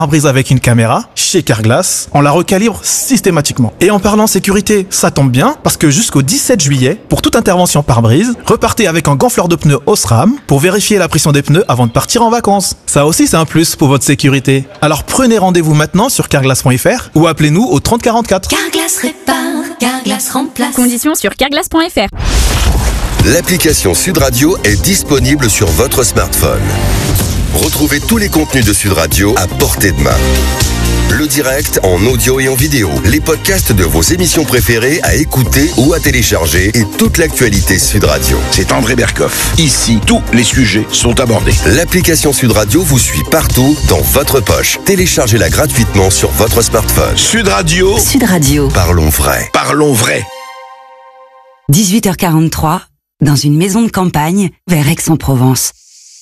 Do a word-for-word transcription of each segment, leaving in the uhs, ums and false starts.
pare-brise avec une caméra, chez Carglass, on la recalibre systématiquement. Et en parlant sécurité, ça tombe bien, parce que jusqu'au dix-sept juillet, pour toute intervention pare-brise, repartez avec un gonfleur de pneus Osram pour vérifier la pression des pneus avant de partir en vacances. Ça aussi, c'est un plus pour votre sécurité. Alors prenez rendez-vous maintenant sur carglass point f r ou appelez-nous au trente quarante-quatre. Carglass répare, Carglass remplace. Conditions sur carglass point f r. L'application Sud Radio est disponible sur votre smartphone. Retrouvez tous les contenus de Sud Radio à portée de main. Le direct en audio et en vidéo, les podcasts de vos émissions préférées à écouter ou à télécharger et toute l'actualité Sud Radio. C'est André Berkoff. Ici, tous les sujets sont abordés. L'application Sud Radio vous suit partout, dans votre poche. Téléchargez-la gratuitement sur votre smartphone. Sud Radio. Sud Radio. Parlons vrai. Parlons vrai. dix-huit heures quarante-trois, dans une maison de campagne, vers Aix-en-Provence.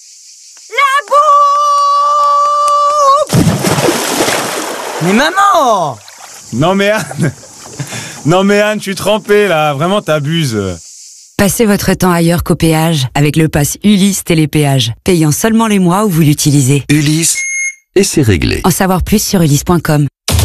Mais maman! Non mais Anne, non mais Anne, je suis trempé là, vraiment t'abuses. Passez votre temps ailleurs qu'au péage avec le pass Ulysse Télépéage, payant seulement les mois où vous l'utilisez. Ulysse, et c'est réglé. En savoir plus sur ulysse point com.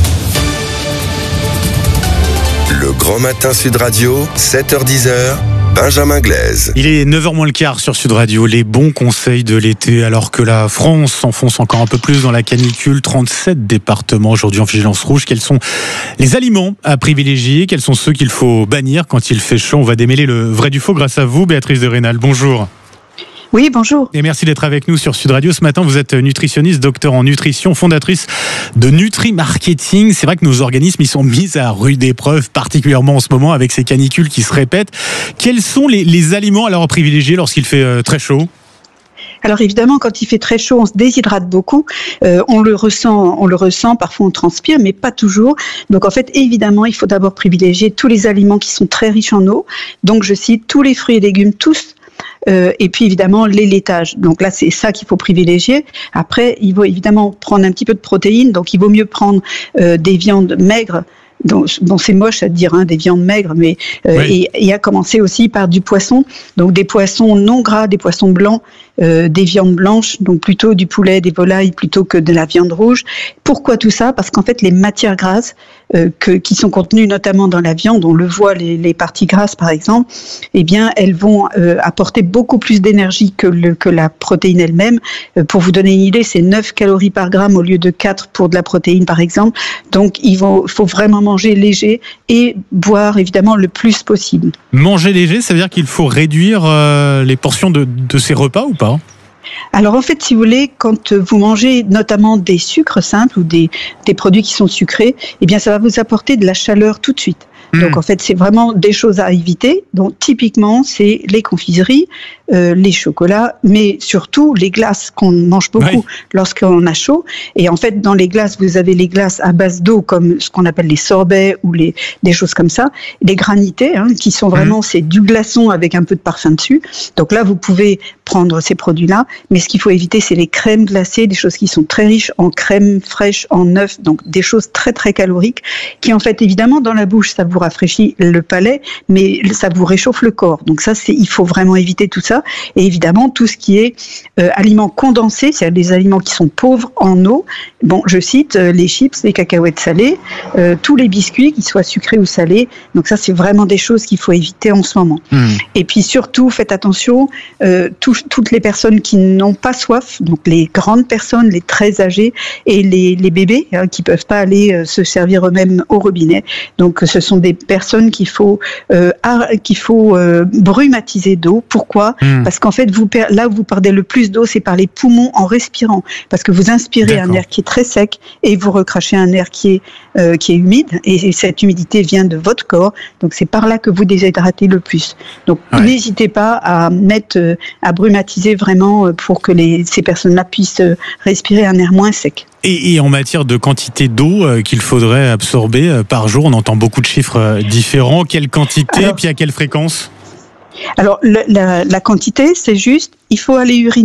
Le Grand Matin Sud Radio, sept heures dix, Benjamin Glaise. Il est neuf heures moins le quart sur Sud Radio, les bons conseils de l'été, alors que la France s'enfonce encore un peu plus dans la canicule. trente-sept départements aujourd'hui en vigilance rouge. Quels sont les aliments à privilégier? Quels sont ceux qu'il faut bannir quand il fait chaud? On va démêler le vrai du faux grâce à vous, Béatrice de Rênal. Bonjour. Oui, bonjour. Et merci d'être avec nous sur Sud Radio. Ce matin, vous êtes nutritionniste, docteur en nutrition, fondatrice de Nutri Marketing. C'est vrai que nos organismes, ils sont mis à rude épreuve, particulièrement en ce moment avec ces canicules qui se répètent. Quels sont les, les aliments alors à privilégier lorsqu'il fait euh, très chaud ? Alors évidemment, quand il fait très chaud, on se déshydrate beaucoup. Euh, on le ressent, on le ressent. Parfois, on transpire, mais pas toujours. Donc en fait, évidemment, il faut d'abord privilégier tous les aliments qui sont très riches en eau. Donc je cite tous les fruits et légumes, tous. Euh, et puis évidemment les laitages. Donc là c'est ça qu'il faut privilégier. Après il faut évidemment prendre un petit peu de protéines, donc il vaut mieux prendre euh, des viandes maigres. Donc, bon, c'est moche à dire, hein, des viandes maigres, mais euh, oui. et, et à commencer aussi par du poisson, donc des poissons non gras, des poissons blancs, euh, des viandes blanches, donc plutôt du poulet, des volailles plutôt que de la viande rouge. Pourquoi tout ça? Parce qu'en fait, les matières grasses euh, que, qui sont contenues notamment dans la viande, on le voit, les, les parties grasses par exemple, eh bien, elles vont euh, apporter beaucoup plus d'énergie que, le, que la protéine elle-même. Euh, pour vous donner une idée, c'est neuf calories par gramme au lieu de quatre pour de la protéine par exemple. Donc, il faut, faut vraiment manger léger et boire évidemment le plus possible. Manger léger, ça veut dire qu'il faut réduire euh, les portions de, de ces repas ou pas ? Alors en fait, si vous voulez, quand vous mangez notamment des sucres simples ou des, des produits qui sont sucrés, eh bien ça va vous apporter de la chaleur tout de suite. Donc en fait, c'est vraiment des choses à éviter. Donc typiquement, c'est les confiseries, euh, les chocolats, mais surtout les glaces qu'on mange beaucoup oui. lorsqu'on a chaud. Et en fait, dans les glaces, vous avez les glaces à base d'eau, comme ce qu'on appelle les sorbets ou les des choses comme ça. Les granités, hein, qui sont vraiment, mmh. c'est du glaçon avec un peu de parfum dessus. Donc là, vous pouvez prendre ces produits-là. Mais ce qu'il faut éviter, c'est les crèmes glacées, des choses qui sont très riches en crème fraîche, en œufs, donc des choses très très caloriques, qui en fait, évidemment, dans la bouche, ça vous rafraîchit le palais, mais ça vous réchauffe le corps. Donc ça, c'est, il faut vraiment éviter tout ça. Et évidemment, tout ce qui est euh, aliments condensés, c'est-à-dire des aliments qui sont pauvres en eau. Bon, je cite euh, les chips, les cacahuètes salées, euh, tous les biscuits, qu'ils soient sucrés ou salés. Donc ça, c'est vraiment des choses qu'il faut éviter en ce moment. Mmh. Et puis surtout, faites attention, euh, tout, toutes les personnes qui n'ont pas soif, donc les grandes personnes, les très âgées et les, les bébés hein, qui peuvent pas aller euh, se servir eux-mêmes au robinet. Donc ce sont des personnes qu'il faut euh, qu'il faut euh, brumatiser d'eau. Pourquoi ? mmh. Parce qu'en fait, vous per- là où vous perdez le plus d'eau, c'est par les poumons en respirant. Parce que vous inspirez D'accord. un air qui est très sec et vous recrachez un air qui est euh, qui est humide. Et, et cette humidité vient de votre corps. Donc c'est par là que vous déshydratez le plus. Donc ouais. n'hésitez pas à mettre euh, à brumatiser vraiment pour que les, ces personnes-là puissent respirer un air moins sec. Et, et en matière de quantité d'eau euh, qu'il faudrait absorber euh, par jour, on entend beaucoup de chiffres euh, différents. Quelle quantité, alors, puis à quelle fréquence ? Alors, le, la, la quantité, c'est juste, il faut aller uriner.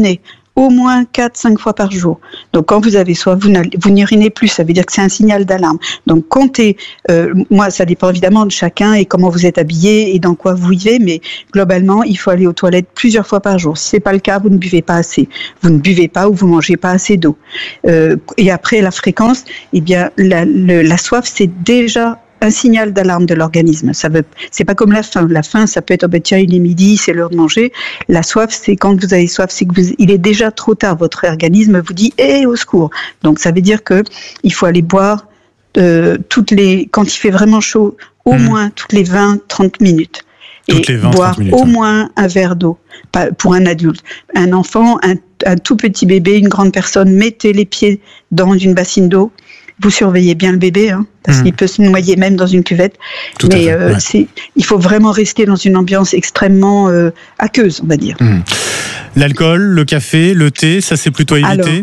au moins quatre à cinq fois par jour. Donc quand vous avez soif, vous, vous n'urinez plus, ça veut dire que c'est un signal d'alarme. Donc comptez, euh, moi ça dépend évidemment de chacun et comment vous êtes habillé et dans quoi vous vivez, mais globalement il faut aller aux toilettes plusieurs fois par jour. Si c'est pas le cas, vous ne buvez pas assez, vous ne buvez pas ou vous mangez pas assez d'eau. Euh, et après la fréquence, eh bien la, le, la soif c'est déjà un signal d'alarme de l'organisme. Ça veut, c'est pas comme la faim. La faim, ça peut être, oh ben tiens, il est midi, c'est l'heure de manger. La soif, c'est quand vous avez soif, c'est que vous, il est déjà trop tard. Votre organisme vous dit, hé, au secours. Donc, ça veut dire que il faut aller boire, euh, toutes les, quand il fait vraiment chaud, au mmh. moins toutes les vingt à trente minutes. Toutes et les vingt, boire minutes, au hein. moins un verre d'eau pour un adulte. Un enfant, un, un tout petit bébé, une grande personne, mettez les pieds dans une bassine d'eau. Vous surveillez bien le bébé, hein, parce mmh. qu'il peut se noyer même dans une cuvette. Tout Mais fait, euh, ouais. c'est, il faut vraiment rester dans une ambiance extrêmement euh, aqueuse, on va dire. Mmh. L'alcool, le café, le thé, ça c'est plutôt à éviter. Alors,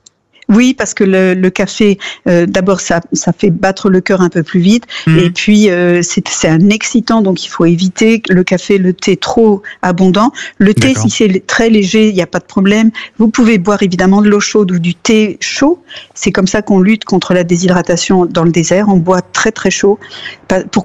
oui, parce que le, le café, euh, d'abord, ça, ça fait battre le cœur un peu plus vite. Mmh. Et puis, euh, c'est, c'est un excitant, donc il faut éviter le café, le thé trop abondant. Le thé, D'accord. si c'est très léger, il n'y a pas de problème. Vous pouvez boire évidemment de l'eau chaude ou du thé chaud. C'est comme ça qu'on lutte contre la déshydratation dans le désert. On boit très très chaud. Pourquoi ?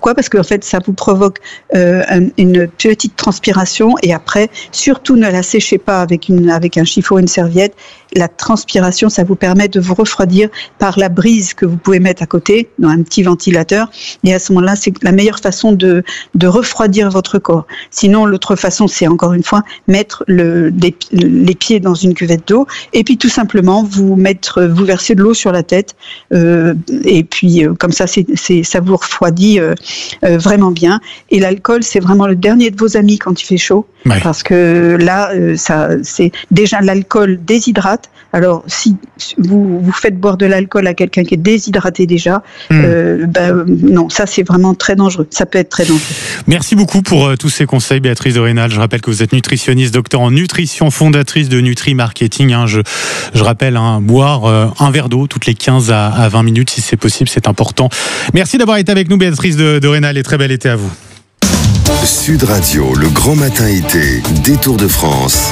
Parce qu'en fait, ça vous provoque euh, une petite transpiration. Et après, surtout, ne la séchez pas avec, une, avec un chiffon ou une serviette. La transpiration, ça vous permet de vous refroidir par la brise que vous pouvez mettre à côté, dans un petit ventilateur. Et à ce moment-là, c'est la meilleure façon de, de refroidir votre corps. Sinon, l'autre façon, c'est encore une fois mettre le, les, les pieds dans une cuvette d'eau et puis tout simplement vous mettre, vous verser de l'eau sur la tête. Euh, et puis euh, comme ça, c'est, c'est, ça vous refroidit euh, euh, vraiment bien. Et l'alcool, c'est vraiment le dernier de vos amis quand il fait chaud, ouais. parce que là, euh, ça, c'est déjà l'alcool déshydrate. Alors, si vous, vous faites boire de l'alcool à quelqu'un qui est déshydraté déjà, mmh. euh, ben, non, ça c'est vraiment très dangereux. Ça peut être très dangereux. Merci beaucoup pour euh, tous ces conseils, Béatrice de Rênal. Je rappelle que vous êtes nutritionniste, docteur en nutrition, fondatrice de Nutri Marketing. Hein. Je, je rappelle, hein, boire euh, un verre d'eau toutes les quinze à vingt minutes, si c'est possible, c'est important. Merci d'avoir été avec nous, Béatrice de, de Rênal, et très bel été à vous. Sud Radio, le grand matin été, Détour de France.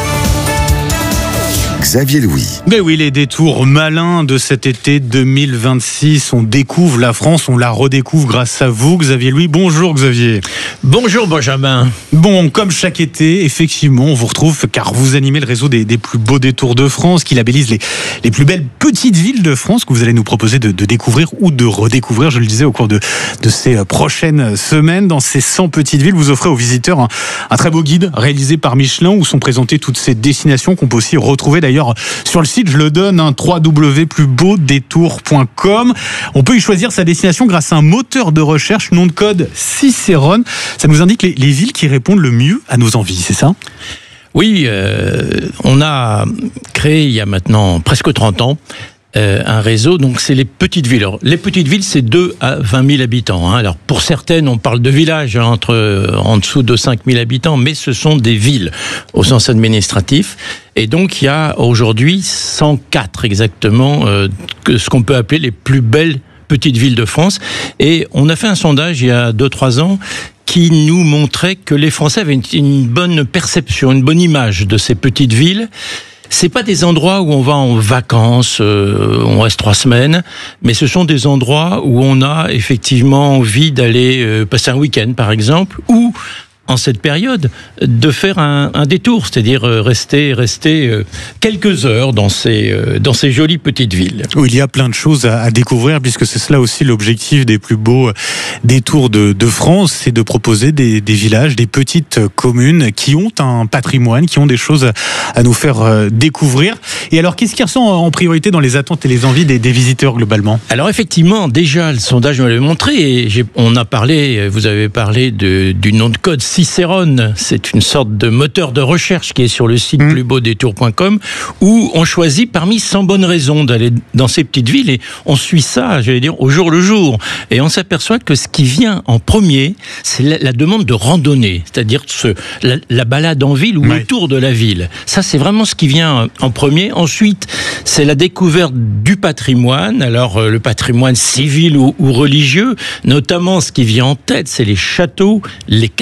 Xavier Louis. Mais oui, les détours malins de cet été deux mille vingt-six. On découvre la France, on la redécouvre grâce à vous, Xavier Louis. Bonjour Xavier. Bonjour Benjamin. Bon, comme chaque été, effectivement, on vous retrouve car vous animez le réseau des, des plus beaux détours de France, qui labellise les, les plus belles petites villes de France que vous allez nous proposer de, de découvrir ou de redécouvrir, je le disais, au cours de, de ces prochaines semaines. Dans ces cent petites villes, vous offrez aux visiteurs un, un très beau guide réalisé par Michelin où sont présentées toutes ces destinations qu'on peut aussi retrouver d'ailleurs sur le site, je le donne, hein, w w w point plus beau détour point com. On peut y choisir sa destination grâce à un moteur de recherche, nom de code Cicérone. Ça nous indique les, les villes qui répondent le mieux à nos envies, c'est ça ? Oui, euh, on a créé il y a maintenant presque trente ans Euh, un réseau, donc c'est les petites villes. Alors, les petites villes, c'est deux à vingt mille habitants. Hein. Alors, pour certaines, on parle de villages, hein, entre, euh, en dessous de cinq mille habitants, mais ce sont des villes au sens administratif. Et donc, il y a aujourd'hui cent quatre exactement, euh, que ce qu'on peut appeler les plus belles petites villes de France. Et on a fait un sondage il y a deux trois ans qui nous montrait que les Français avaient une, une bonne perception, une bonne image de ces petites villes. C'est pas des endroits où on va en vacances, euh, on reste trois semaines, mais ce sont des endroits où on a effectivement envie d'aller euh, passer un week-end, par exemple, ou en cette période, de faire un, un détour, c'est-à-dire rester, rester quelques heures dans ces, dans ces jolies petites villes. Où il y a plein de choses à, à découvrir, puisque c'est cela aussi l'objectif des plus beaux détours de, de France, c'est de proposer des, des villages, des petites communes qui ont un patrimoine, qui ont des choses à nous faire découvrir. Et alors, qu'est-ce qui ressent en priorité dans les attentes et les envies des, des visiteurs globalement ? Alors effectivement, déjà, le sondage me l'avait montré, et j'ai, on a parlé, vous avez parlé de, du nom de code Cicérone, c'est une sorte de moteur de recherche qui est sur le site mmh. plus beau détour point com, où on choisit parmi cent bonnes raisons d'aller dans ces petites villes, et on suit ça, j'allais dire, au jour le jour. Et on s'aperçoit que ce qui vient en premier, c'est la, la demande de randonnée, c'est-à-dire ce, la, la balade en ville ou ouais. autour de la ville. Ça, c'est vraiment ce qui vient en premier. Ensuite, c'est la découverte du patrimoine, alors euh, le patrimoine civil ou, ou religieux, notamment ce qui vient en tête, c'est les châteaux, les cathédrales.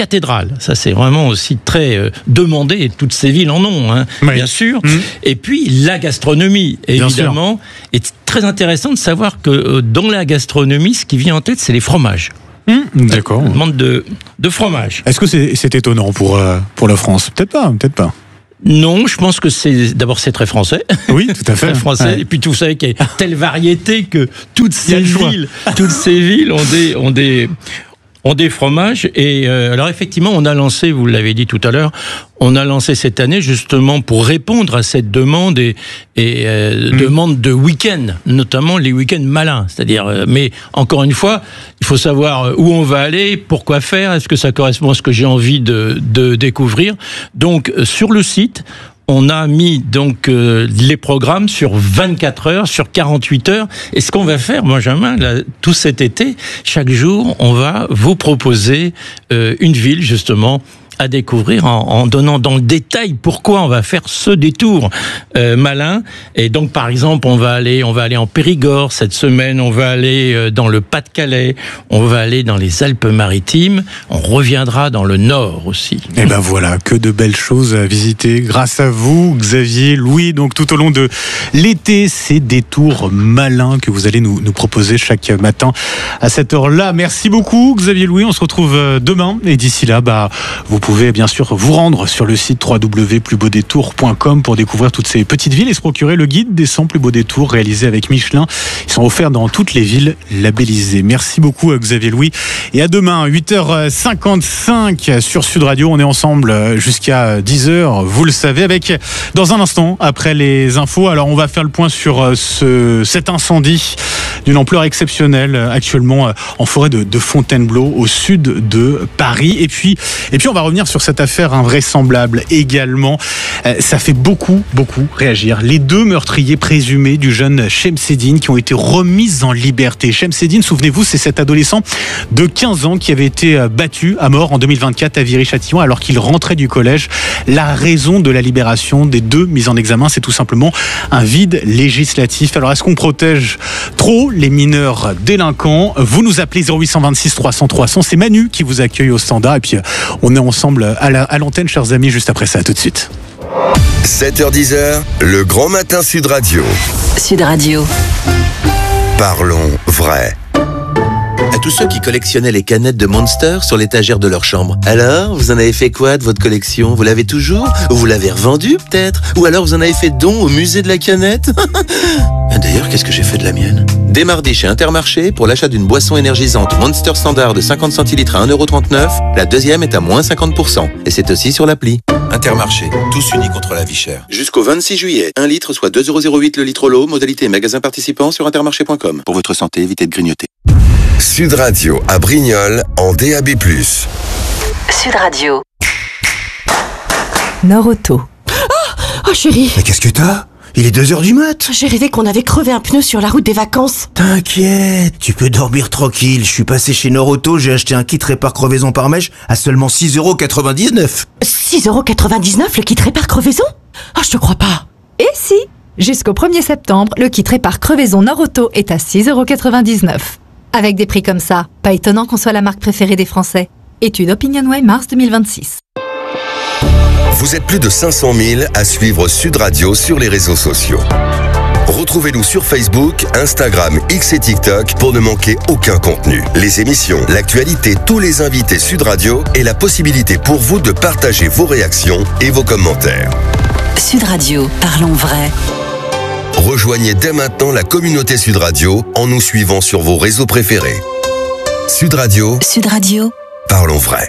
centrale. Ça, c'est vraiment aussi très euh, demandé, et toutes ces villes en ont, hein, oui. bien sûr. Mmh. Et puis, la gastronomie, évidemment, est très intéressant de savoir que euh, dans la gastronomie, ce qui vient en tête, c'est les fromages. Mmh, d'accord. On demande de, de fromage. Est-ce que c'est, c'est étonnant pour, euh, pour la France ? Peut-être pas, peut-être pas. Non, je pense que c'est d'abord c'est très français. Oui, tout à fait. Très français. Ouais. Et puis vous savez qu'il y a telle variété que toutes ces villes, toutes ces villes ont des ont des ont des fromages. Et euh, alors effectivement, on a lancé, vous l'avez dit tout à l'heure, on a lancé cette année justement pour répondre à cette demande et, et euh, mmh. demande de week-end, notamment les week-ends malins. C'est-à-dire, euh, mais encore une fois, il faut savoir où on va aller, pourquoi faire, est-ce que ça correspond à ce que j'ai envie de, de découvrir. Donc sur le site, on a mis donc euh, les programmes sur vingt-quatre heures, sur quarante-huit heures. Et ce qu'on va faire, Benjamin, là, tout cet été, chaque jour, on va vous proposer euh, une ville justement à découvrir en, en donnant dans le détail pourquoi on va faire ce détour euh, malin. Et donc, par exemple, on va aller, on va aller en Périgord cette semaine, on va aller euh, dans le Pas-de-Calais, on va aller dans les Alpes-Maritimes, on reviendra dans le Nord aussi. Et ben voilà, que de belles choses à visiter grâce à vous, Xavier, Louis. Donc tout au long de l'été, ces détours malins que vous allez nous, nous proposer chaque matin à cette heure-là. Merci beaucoup, Xavier, Louis. On se retrouve demain et d'ici là, bah vous Vous pouvez bien sûr vous rendre sur le site w w w point plus beau détour point com pour découvrir toutes ces petites villes et se procurer le guide des cent plus beaux détours réalisé avec Michelin. Ils sont offerts dans toutes les villes labellisées. Merci beaucoup Xavier Louis et à demain huit heures cinquante-cinq sur Sud Radio. On est ensemble jusqu'à dix heures, vous le savez, avec dans un instant après les infos. Alors on va faire le point sur ce, cet incendie d'une ampleur exceptionnelle actuellement en forêt de, de Fontainebleau au sud de Paris. Et puis, et puis on va revenir sur cette affaire invraisemblable également. Euh, ça fait beaucoup, beaucoup réagir. Les deux meurtriers présumés du jeune Chemseddine qui ont été remis en liberté. Chemseddine, souvenez-vous, c'est cet adolescent de quinze ans qui avait été battu à mort en deux mille vingt-quatre à Viry-Châtillon alors qu'il rentrait du collège. La raison de la libération des deux mis en examen, c'est tout simplement un vide législatif. Alors, est-ce qu'on protège trop les mineurs délinquants ? Vous nous appelez zéro huit cent vingt-six trois cents trois cents. C'est Manu qui vous accueille au standard. Et puis, on est ensemble à, la, à l'antenne, chers amis, juste après ça. À tout de suite. sept heures dix, le grand matin Sud Radio. Sud Radio. Parlons vrai. À tous ceux qui collectionnaient les canettes de Monster sur l'étagère de leur chambre. Alors, vous en avez fait quoi de votre collection ? Vous l'avez toujours ? Ou vous l'avez revendue peut-être ? Ou alors vous en avez fait don au musée de la canette ? D'ailleurs, qu'est-ce que j'ai fait de la mienne ? Dès mardi chez Intermarché, pour l'achat d'une boisson énergisante Monster Standard de cinquante centilitres à un euro trente-neuf, la deuxième est à moins cinquante pour cent. Et c'est aussi sur l'appli. Intermarché, tous unis contre la vie chère. Jusqu'au vingt-six juillet, un litre soit deux euros zéro huit le litre l'eau, modalité magasin participant sur intermarché point com. Pour votre santé, évitez de grignoter. Sud Radio à Brignoles en D A B plus. Sud Radio. Nord-Auto. Oh, oh chérie. Mais qu'est-ce que t'as ? Il est deux heures du mat. J'ai rêvé qu'on avait crevé un pneu sur la route des vacances. T'inquiète, tu peux dormir tranquille. Je suis passé chez Nord-Auto, j'ai acheté un kit répare crevaison par mèche à seulement six euros quatre-vingt-dix-neuf. six euros quatre-vingt-dix-neuf le kit répare crevaison ? Oh, je te crois pas. Et si ? Jusqu'au premier septembre, le kit répare crevaison Nord-Auto est à six euros quatre-vingt-dix-neuf. Avec des prix comme ça, pas étonnant qu'on soit la marque préférée des Français. Étude OpinionWay mars deux mille vingt-six. Vous êtes plus de cinq cent mille à suivre Sud Radio sur les réseaux sociaux. Retrouvez-nous sur Facebook, Instagram, X et TikTok pour ne manquer aucun contenu. Les émissions, l'actualité, tous les invités Sud Radio et la possibilité pour vous de partager vos réactions et vos commentaires. Sud Radio, parlons vrai. Rejoignez dès maintenant la communauté Sud Radio en nous suivant sur vos réseaux préférés. Sud Radio. Sud Radio. Parlons vrai.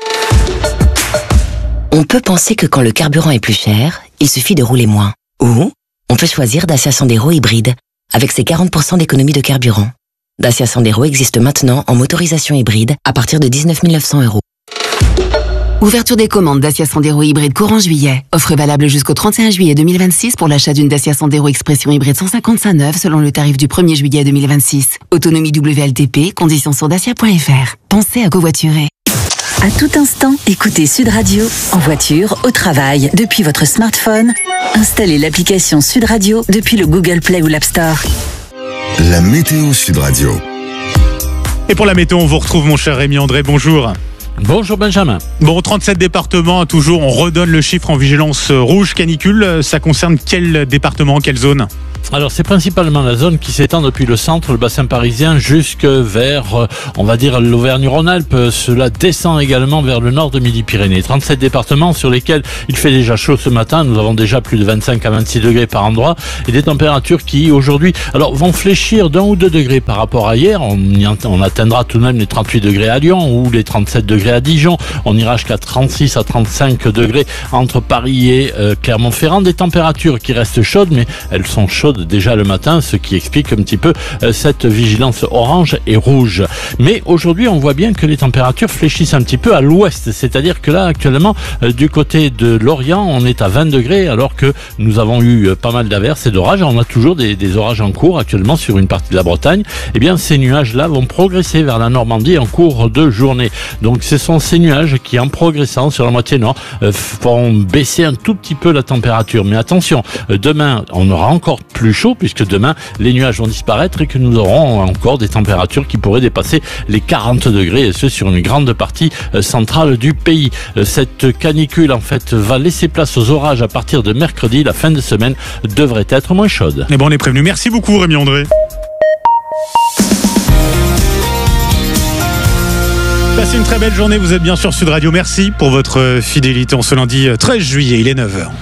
On peut penser que quand le carburant est plus cher, il suffit de rouler moins. Ou on peut choisir Dacia Sandero hybride, avec ses quarante pour cent d'économie de carburant. Dacia Sandero existe maintenant en motorisation hybride à partir de dix-neuf mille neuf cents euros. Ouverture des commandes Dacia Sandero hybride courant juillet. Offre valable jusqu'au trente et un juillet deux mille vingt-six pour l'achat d'une Dacia Sandero Expression hybride cent cinquante-cinq neuve selon le tarif du premier juillet deux mille vingt-six. Autonomie W L T P, conditions sur dacia point f r. Pensez à covoiturer. À tout instant, écoutez Sud Radio, en voiture, au travail, depuis votre smartphone. Installez l'application Sud Radio depuis le Google Play ou l'App Store. La météo Sud Radio. Et pour la météo, on vous retrouve mon cher Rémi André, bonjour. Bonjour Benjamin. Bon, trente-sept départements, toujours, on redonne le chiffre en vigilance rouge canicule. Ça concerne quel département, quelle zone ? Alors c'est principalement la zone qui s'étend depuis le centre, le bassin parisien, jusque vers, on va dire, l'Auvergne-Rhône-Alpes. Cela descend également vers le nord de Midi-Pyrénées. trente-sept départements sur lesquels il fait déjà chaud ce matin. Nous avons déjà plus de vingt-cinq à vingt-six degrés par endroit et des températures qui aujourd'hui, alors vont fléchir d'un ou deux degrés par rapport à hier. On, y, on atteindra tout de même les trente-huit degrés à Lyon ou les trente-sept degrés à Dijon. On ira jusqu'à trente-six à trente-cinq degrés entre Paris et euh, Clermont-Ferrand. Des températures qui restent chaudes, mais elles sont chaudes déjà le matin, ce qui explique un petit peu euh, cette vigilance orange et rouge. Mais aujourd'hui, on voit bien que les températures fléchissent un petit peu à l'ouest, c'est-à-dire que là, actuellement, euh, du côté de l'Orient, on est à vingt degrés, alors que nous avons eu euh, pas mal d'averses et d'orages. On a toujours des, des orages en cours actuellement sur une partie de la Bretagne. Eh bien, ces nuages-là vont progresser vers la Normandie en cours de journée. Donc, ce sont ces nuages qui, en progressant sur la moitié nord, euh, font baisser un tout petit peu la température. Mais attention, euh, demain, on aura encore plus chaud, puisque demain, les nuages vont disparaître et que nous aurons encore des températures qui pourraient dépasser les quarante degrés, et ce, sur une grande partie euh, centrale du pays. Euh, cette canicule, en fait, va laisser place aux orages à partir de mercredi. La fin de semaine devrait être moins chaude. Et bon, on est prévenu. Merci beaucoup, Rémi André. Passez une très belle journée, vous êtes bien sur Sud Radio. Merci pour votre fidélité en ce lundi treize juillet, il est neuf heures.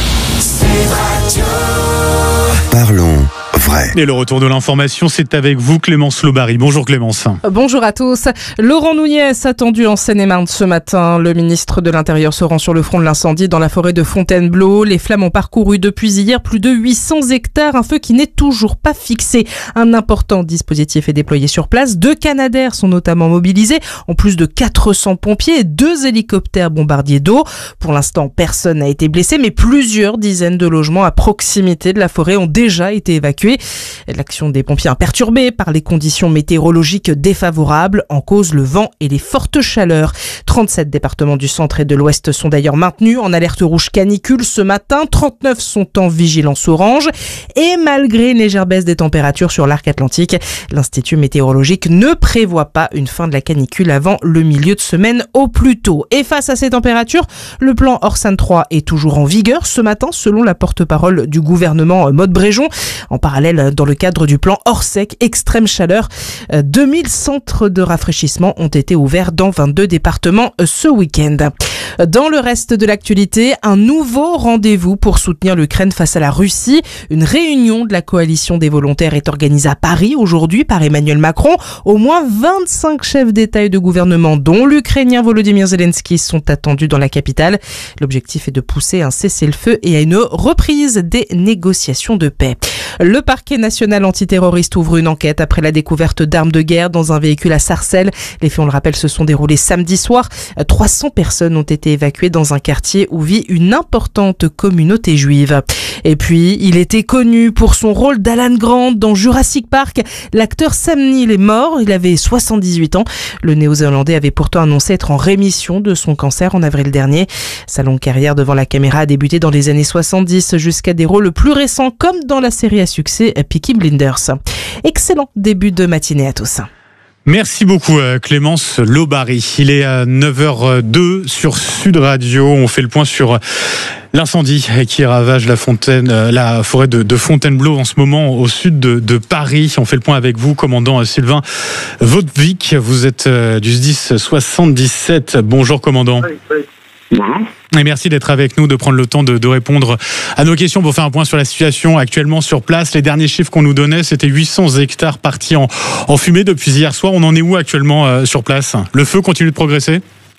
Parlons vrai. Et le retour de l'information, c'est avec vous, Clémence Lobary. Bonjour Clémence. Bonjour à tous. Laurent Nunez attendu en Seine-et-Marne ce matin. Le ministre de l'Intérieur se rend sur le front de l'incendie dans la forêt de Fontainebleau. Les flammes ont parcouru depuis hier plus de huit cents hectares, un feu qui n'est toujours pas fixé. Un important dispositif est déployé sur place. Deux Canadair sont notamment mobilisés, en plus de quatre cents pompiers et deux hélicoptères bombardiers d'eau. Pour l'instant, personne n'a été blessé, mais plusieurs dizaines de logements à proximité de la forêt ont déjà été évacués. L'action des pompiers est perturbée par les conditions météorologiques défavorables, en cause le vent et les fortes chaleurs. trente-sept départements du centre et de l'ouest sont d'ailleurs maintenus en alerte rouge canicule ce matin. trente-neuf sont en vigilance orange. Et malgré une légère baisse des températures sur l'arc atlantique, l'Institut météorologique ne prévoit pas une fin de la canicule avant le milieu de semaine au plus tôt. Et face à ces températures, le plan Orsan trois est toujours en vigueur ce matin, selon la porte-parole du gouvernement Maude Bréjon. En parallèle, dans le cadre du plan Orsec extrême chaleur, deux mille centres de rafraîchissement ont été ouverts dans vingt-deux départements ce week-end. Dans le reste de l'actualité, un nouveau rendez-vous pour soutenir l'Ukraine face à la Russie. Une réunion de la coalition des volontaires est organisée à Paris aujourd'hui par Emmanuel Macron. Au moins vingt-cinq chefs d'État et de gouvernement, dont l'Ukrainien Volodymyr Zelensky, sont attendus dans la capitale. L'objectif est de pousser un cessez-le-feu et à une reprise des négociations de paix. Le parquet national antiterroriste ouvre une enquête après la découverte d'armes de guerre dans un véhicule à Sarcelles. Les faits, on le rappelle, se sont déroulés samedi soir. trois cents personnes ont été évacuées dans un quartier où vit une importante communauté juive. Et puis, il était connu pour son rôle d'Alan Grant dans Jurassic Park. L'acteur Sam Neill est mort, il avait soixante-dix-huit ans. Le Néo-Zélandais avait pourtant annoncé être en rémission de son cancer en avril dernier. Sa longue carrière devant la caméra a débuté dans les années soixante-dix jusqu'à des rôles plus récents comme dans la série à succès Peaky Blinders. Excellent début de matinée à tous. Merci beaucoup Clémence Lobary. Il est à neuf heures deux sur Sud Radio. On fait le point sur l'incendie qui ravage la, fontaine, la forêt de, de Fontainebleau en ce moment au sud de, de Paris. On fait le point avec vous, commandant Sylvain Vaudvic. Vous êtes du S D I S soixante-dix-sept. Bonjour commandant. Oui, oui. Bonjour. Et merci d'être avec nous, de prendre le temps de, de répondre à nos questions pour faire un point sur la situation actuellement sur place. Les derniers chiffres qu'on nous donnait, c'était huit cents hectares partis en, en fumée depuis hier soir. On en est où actuellement euh, sur place ? Le feu continue de progresser ?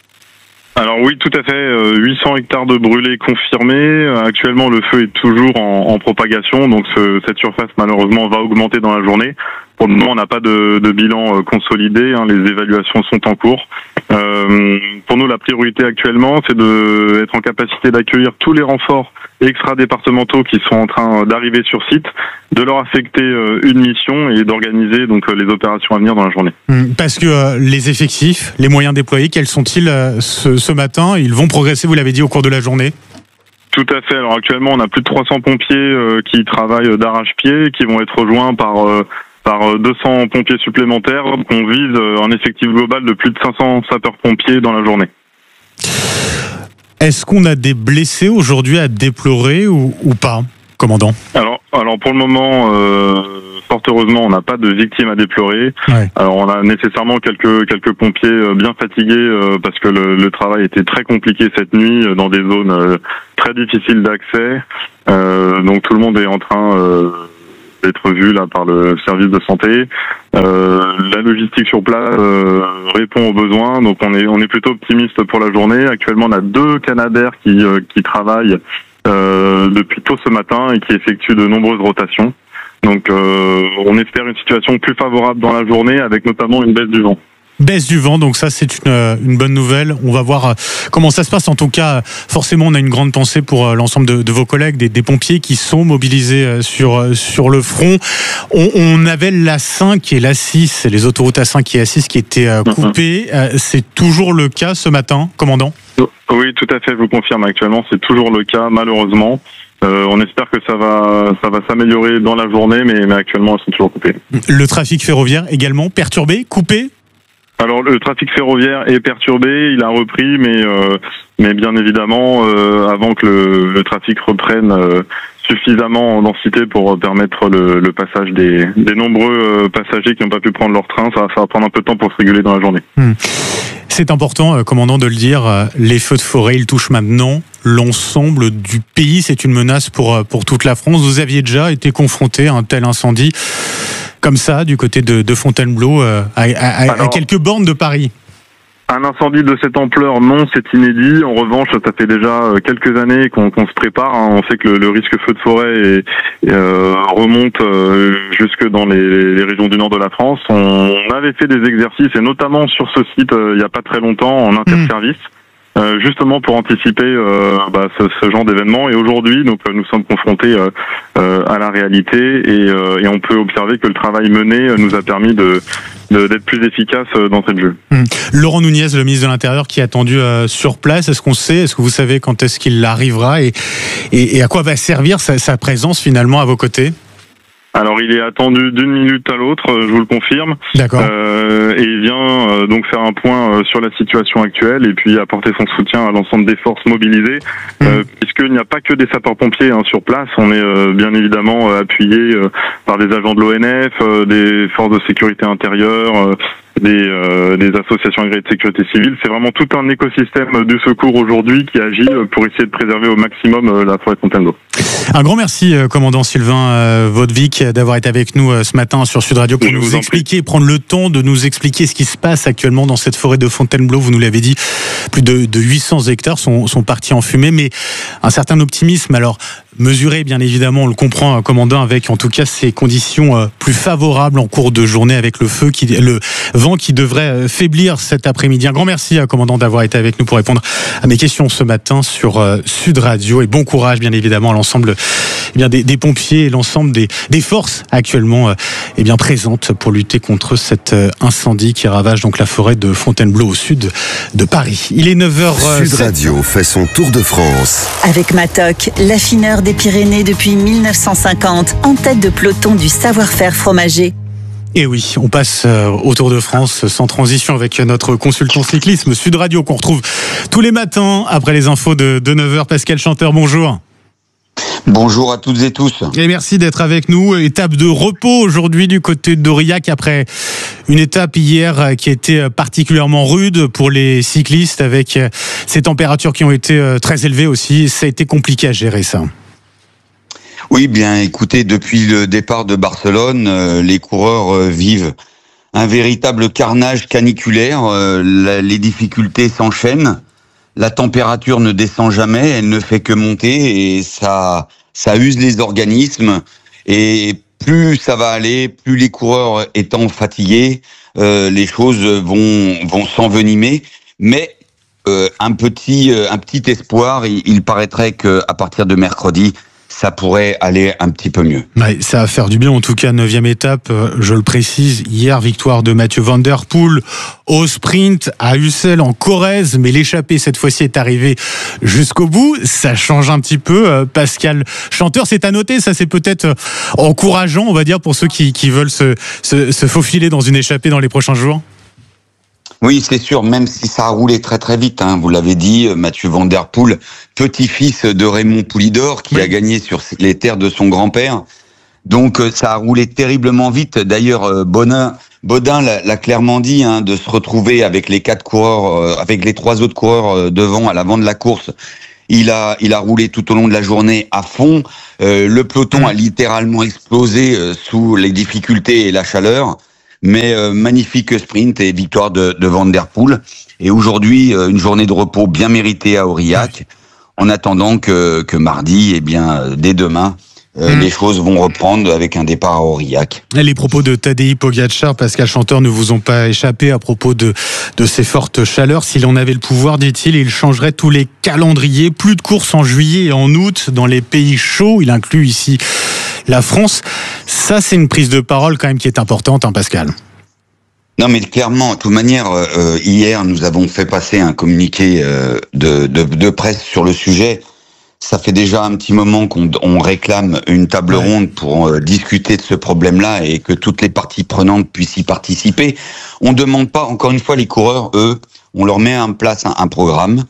Alors oui, tout à fait. Euh, huit cents hectares de brûlés confirmés. Euh, actuellement, le feu est toujours en, en propagation, donc ce, cette surface malheureusement va augmenter dans la journée. Pour le moment, on n'a pas de, de bilan euh, consolidé. Hein, les évaluations sont en cours. Euh, pour nous, la priorité actuellement, c'est de être en capacité d'accueillir tous les renforts extra-départementaux qui sont en train d'arriver sur site, de leur affecter euh, une mission et d'organiser donc euh, les opérations à venir dans la journée. Parce que euh, les effectifs, les moyens déployés, quels sont-ils euh, ce, ce matin ? Ils vont progresser, vous l'avez dit, au cours de la journée ? Tout à fait. Alors actuellement, on a plus de trois cents pompiers euh, qui travaillent d'arrache-pied, qui vont être rejoints par euh, par deux cents pompiers supplémentaires. On vise un effectif global de plus de cinq cents sapeurs-pompiers dans la journée. Est-ce qu'on a des blessés aujourd'hui à déplorer ou, ou pas, commandant ? Alors, alors pour le moment, euh, fort heureusement, on n'a pas de victimes à déplorer. Ouais. Alors on a nécessairement quelques quelques pompiers bien fatigués euh, parce que le, le travail était très compliqué cette nuit dans des zones euh, très difficiles d'accès. Euh, donc tout le monde est en train euh, d'être vu là par le service de santé. Euh, la logistique sur place euh, répond aux besoins, donc on est on est plutôt optimiste pour la journée. Actuellement, on a deux Canadair qui euh, qui travaillent euh, depuis tôt ce matin et qui effectuent de nombreuses rotations. Donc euh, on espère une situation plus favorable dans la journée, avec notamment une baisse du vent. Baisse du vent, donc ça c'est une, une bonne nouvelle. On va voir comment ça se passe. En tout cas, forcément, on a une grande pensée pour l'ensemble de, de vos collègues, des, des pompiers qui sont mobilisés sur, sur le front. On, on avait l'A cinq et l'A six, les autoroutes A cinq et A six qui étaient coupées. Mm-hmm. C'est toujours le cas ce matin, commandant ? Oui, tout à fait, je vous confirme. Actuellement, c'est toujours le cas, malheureusement. Euh, on espère que ça va, ça va s'améliorer dans la journée, mais, mais actuellement, elles sont toujours coupées. Le trafic ferroviaire également perturbé, coupé ? Alors le trafic ferroviaire est perturbé, il a repris, mais euh, mais bien évidemment euh, avant que le, le trafic reprenne euh, suffisamment en densité pour permettre le, le passage des, des nombreux passagers qui n'ont pas pu prendre leur train, ça va, ça va prendre un peu de temps pour se réguler dans la journée. Mmh. C'est important, euh, commandant, de le dire, euh, les feux de forêt, ils touchent maintenant l'ensemble du pays, c'est une menace pour, pour toute la France. Vous aviez déjà été confronté à un tel incendie comme ça, du côté de, de Fontainebleau, euh, à, à, Alors, à quelques bornes de Paris? Un incendie de cette ampleur, non, c'est inédit. En revanche, ça fait déjà quelques années qu'on qu'on se prépare. Hein. On sait que le, le risque feu de forêt est, euh, remonte euh, jusque dans les, les régions du nord de la France. On avait fait des exercices, et notamment sur ce site, euh, il n'y a pas très longtemps, en interservice. Mmh. Euh, justement pour anticiper euh, bah, ce, ce genre d'événement. Et aujourd'hui, donc euh, nous sommes confrontés euh, euh, à la réalité et, euh, et on peut observer que le travail mené euh, nous a permis de, de d'être plus efficace euh, dans cette jeu. Mmh. Laurent Nunez, le ministre de l'Intérieur, qui est attendu euh, sur place. Est-ce qu'on sait, est-ce que vous savez quand est-ce qu'il arrivera et, et, et à quoi va servir sa, sa présence finalement à vos côtés? Alors il est attendu d'une minute à l'autre, je vous le confirme. D'accord. Euh, et il vient euh, donc faire un point euh, sur la situation actuelle et puis apporter son soutien à l'ensemble des forces mobilisées, mmh. euh, puisqu'il n'y a pas que des sapeurs-pompiers hein, sur place. On est euh, bien évidemment euh, appuyé euh, par des agents de l'O N F, euh, des forces de sécurité intérieure, euh, des, euh, des associations agréées de sécurité civile. C'est vraiment tout un écosystème du secours aujourd'hui qui agit pour essayer de préserver au maximum euh, la forêt de Fontainebleau. Un grand merci, euh, commandant Sylvain euh, Vaudvic, d'avoir été avec nous euh, ce matin sur Sud Radio pour Je nous expliquer, prendre le temps de nous expliquer ce qui se passe actuellement dans cette forêt de Fontainebleau. Vous nous l'avez dit, plus de, de huit cents hectares sont, sont partis en fumée, mais un certain optimisme. Alors, mesuré, bien évidemment, on le comprend, commandant, avec en tout cas ces conditions euh, plus favorables en cours de journée, avec le feu, qui, le vent qui devrait euh, faiblir cet après-midi. Un grand merci, euh, commandant, d'avoir été avec nous pour répondre à mes questions ce matin sur euh, Sud Radio. Et bon courage, bien évidemment, à l'ensemble eh bien, des, des pompiers et l'ensemble des, des forces actuellement euh, eh bien, présentes pour lutter contre cet euh, incendie qui ravage donc la forêt de Fontainebleau au sud de Paris. Il est neuf heures sept. Sud Radio fait son tour de France. Avec Matok, l'affineur des Pyrénées depuis mille neuf cent cinquante, en tête de peloton du savoir-faire fromager. Et oui, on passe au Tour de France sans transition avec notre consultant cyclisme Sud Radio qu'on retrouve tous les matins après les infos de, de neuf heures. Pascal Chanteur, bonjour. Bonjour à toutes et tous. Et merci d'être avec nous. Étape de repos aujourd'hui du côté d'Aurillac après une étape hier qui a été particulièrement rude pour les cyclistes avec ces températures qui ont été très élevées aussi. Ça a été compliqué à gérer ça. Oui, bien écoutez, depuis le départ de Barcelone, euh, les coureurs euh, vivent un véritable carnage caniculaire. Euh, la, les difficultés s'enchaînent. La température ne descend jamais, elle ne fait que monter et ça, ça use les organismes. Et plus ça va aller, plus les coureurs étant fatigués, euh, les choses vont, vont s'envenimer. Mais euh, un petit, un petit espoir, il, il paraîtrait qu'à partir de mercredi, ça pourrait aller un petit peu mieux. Ouais, ça va faire du bien en tout cas. Neuvième étape, je le précise, hier victoire de Mathieu Van Der Poel au sprint à Ussel en Corrèze, mais l'échappée cette fois-ci est arrivée jusqu'au bout. Ça change un petit peu. Pascal Chanteur, c'est à noter, ça c'est peut-être encourageant, on va dire, pour ceux qui, qui veulent se, se, se faufiler dans une échappée dans les prochains jours. Oui, c'est sûr, même si ça a roulé très très vite, hein, vous l'avez dit, Mathieu Van Der Poel, petit-fils de Raymond Poulidor, qui oui. a gagné sur les terres de son grand-père. Donc ça a roulé terriblement vite. D'ailleurs, Bonin, Bodin l'a clairement dit, hein, de se retrouver avec les quatre coureurs, euh, avec les trois autres coureurs euh, devant, à l'avant de la course. Il a, il a roulé tout au long de la journée à fond. Euh, le peloton a littéralement explosé euh, sous les difficultés et la chaleur. Mais euh, magnifique sprint et victoire de, de Van Der Poel. Et aujourd'hui, euh, une journée de repos bien méritée à Aurillac, en attendant que, que mardi, eh bien, dès demain, euh, mmh. les choses vont reprendre avec un départ à Aurillac. Les propos de Tadej Pogačar, Pascal Chanteur, ne vous ont pas échappé à propos de, de ces fortes chaleurs. S'il en avait le pouvoir, dit-il, il changerait tous les calendriers. Plus de courses en juillet et en août dans les pays chauds. Il inclut ici la France. Ça, c'est une prise de parole quand même qui est importante, hein, Pascal. Non, mais clairement, de toute manière, euh, hier, nous avons fait passer un communiqué euh, de, de, de presse sur le sujet. Ça fait déjà un petit moment qu'on on réclame une table ouais. ronde pour euh, discuter de ce problème-là et que toutes les parties prenantes puissent y participer. On ne demande pas, encore une fois, les coureurs, eux, on leur met en place un, un programme,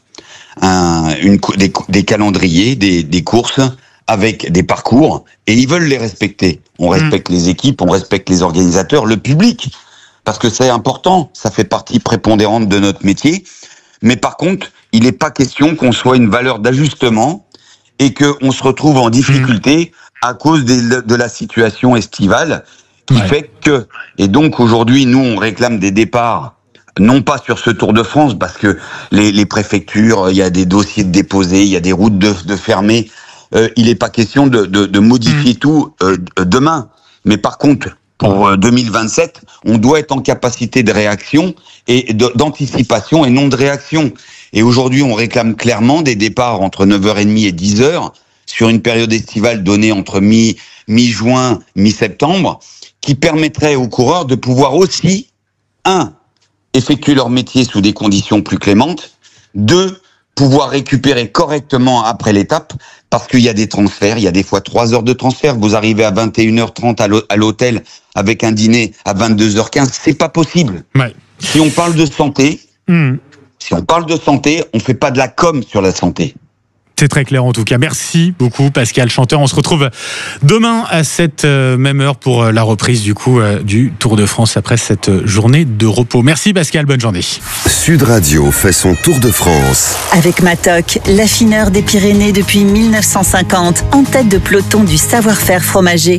un, une, des, des calendriers, des, des courses, avec des parcours, et ils veulent les respecter. On respecte mmh. les équipes, on respecte les organisateurs, le public, parce que c'est important, ça fait partie prépondérante de notre métier. Mais par contre, il n'est pas question qu'on soit une valeur d'ajustement et qu'on se retrouve en difficulté mmh. à cause des, de la situation estivale qui ouais. fait que... Et donc aujourd'hui, nous, on réclame des départs, non pas sur ce Tour de France, parce que les, les préfectures, il y a des dossiers de déposés, il y a des routes de, de fermées. Euh, il n'est pas question de, de, de modifier mmh. tout euh, demain. Mais par contre, pour euh, deux mille vingt-sept, on doit être en capacité de réaction et de, d'anticipation et non de réaction. Et aujourd'hui, on réclame clairement des départs entre neuf heures trente et dix heures sur une période estivale donnée entre mi, mi-juin, mi-septembre, qui permettrait aux coureurs de pouvoir aussi, un, effectuer leur métier sous des conditions plus clémentes, deux, pouvoir récupérer correctement après l'étape, parce qu'il y a des transferts, il y a des fois trois heures de transfert, vous arrivez à vingt et une heures trente à l'hôtel avec un dîner à vingt-deux heures quinze, c'est pas possible. Ouais. Si on parle de santé, mmh. si on parle de santé, on fait pas de la com sur la santé. C'est très clair en tout cas. Merci beaucoup Pascal Chanteur. On se retrouve demain à cette même heure pour la reprise du coup du Tour de France après cette journée de repos. Merci Pascal, bonne journée. Sud Radio fait son Tour de France. Avec Matok, l'affineur des Pyrénées depuis mille neuf cent cinquante, en tête de peloton du savoir-faire fromager.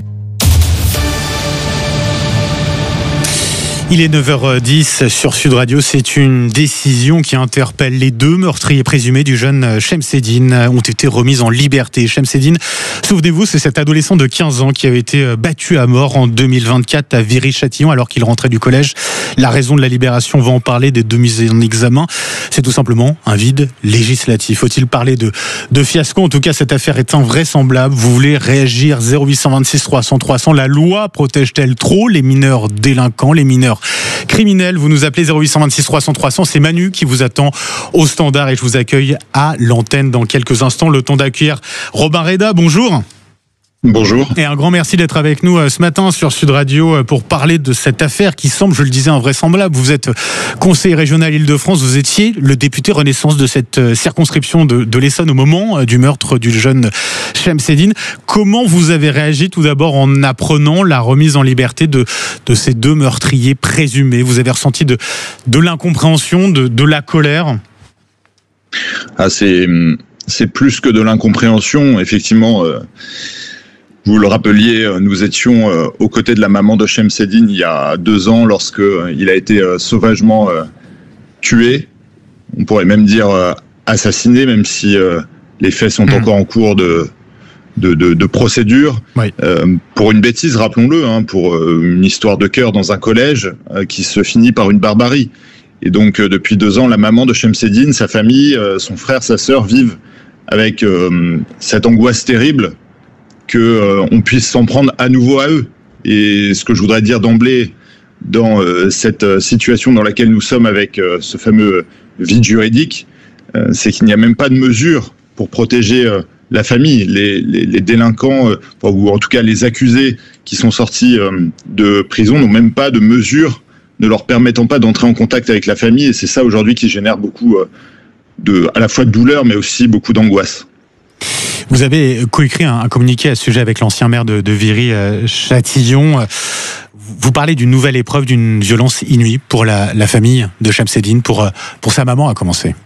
Il est neuf heures dix sur Sud Radio. C'est une décision qui interpelle les deux meurtriers présumés du jeune Chemseddine ont été remis en liberté. Chemseddine, souvenez-vous, c'est cet adolescent de quinze ans qui avait été battu à mort en deux mille vingt-quatre à Viry-Châtillon alors qu'il rentrait du collège. La raison de la libération, on va en parler, des deux mises en examen. C'est tout simplement un vide législatif. Faut-il parler de, de fiasco? En tout cas, cette affaire est invraisemblable. Vous voulez réagir? Zéro huit cent vingt-six trois cents trois cents. La loi protège-t-elle trop les mineurs délinquants, les mineurs criminels? Vous nous appelez zéro huit cent vingt-six trois cents trois cents. C'est Manu qui vous attend au standard et je vous accueille à l'antenne dans quelques instants. Le temps d'accueillir Robin Reda. Bonjour. Bonjour. Et un grand merci d'être avec nous ce matin sur Sud Radio pour parler de cette affaire qui semble, je le disais, invraisemblable. Vous êtes conseiller régional Île-de-France, vous étiez le député Renaissance de cette circonscription de, de l'Essonne au moment du meurtre du jeune Chemseddine. Comment vous avez réagi tout d'abord en apprenant la remise en liberté de, de ces deux meurtriers présumés? Vous avez ressenti de, de l'incompréhension, de, de la colère? Ah, c'est, c'est plus que de l'incompréhension, effectivement. Euh... Vous le rappeliez, nous étions aux côtés de la maman de Chemseddine il y a deux ans lorsque il a été sauvagement tué. On pourrait même dire assassiné, même si les faits sont mmh. encore en cours de, de, de, de procédure. Oui. Euh, pour une bêtise, rappelons-le, hein, pour une histoire de cœur dans un collège qui se finit par une barbarie. Et donc, depuis deux ans, la maman de Chemseddine, sa famille, son frère, sa sœur vivent avec cette angoisse terrible que euh, on puisse s'en prendre à nouveau à eux. Et ce que je voudrais dire d'emblée dans euh, cette euh, situation dans laquelle nous sommes avec euh, ce fameux vide juridique, euh, c'est qu'il n'y a même pas de mesures pour protéger euh, la famille. Les, les, les délinquants, euh, ou en tout cas les accusés qui sont sortis euh, de prison n'ont même pas de mesures ne leur permettant pas d'entrer en contact avec la famille. Et c'est ça aujourd'hui qui génère beaucoup euh, de, à la fois de douleur, mais aussi beaucoup d'angoisse. Vous avez coécrit un, un communiqué à ce sujet avec l'ancien maire de, de Viry-Châtillon. Vous parlez d'une nouvelle épreuve, d'une violence inouïe pour la, la famille de Shamseddine, pour, pour sa maman à commencer.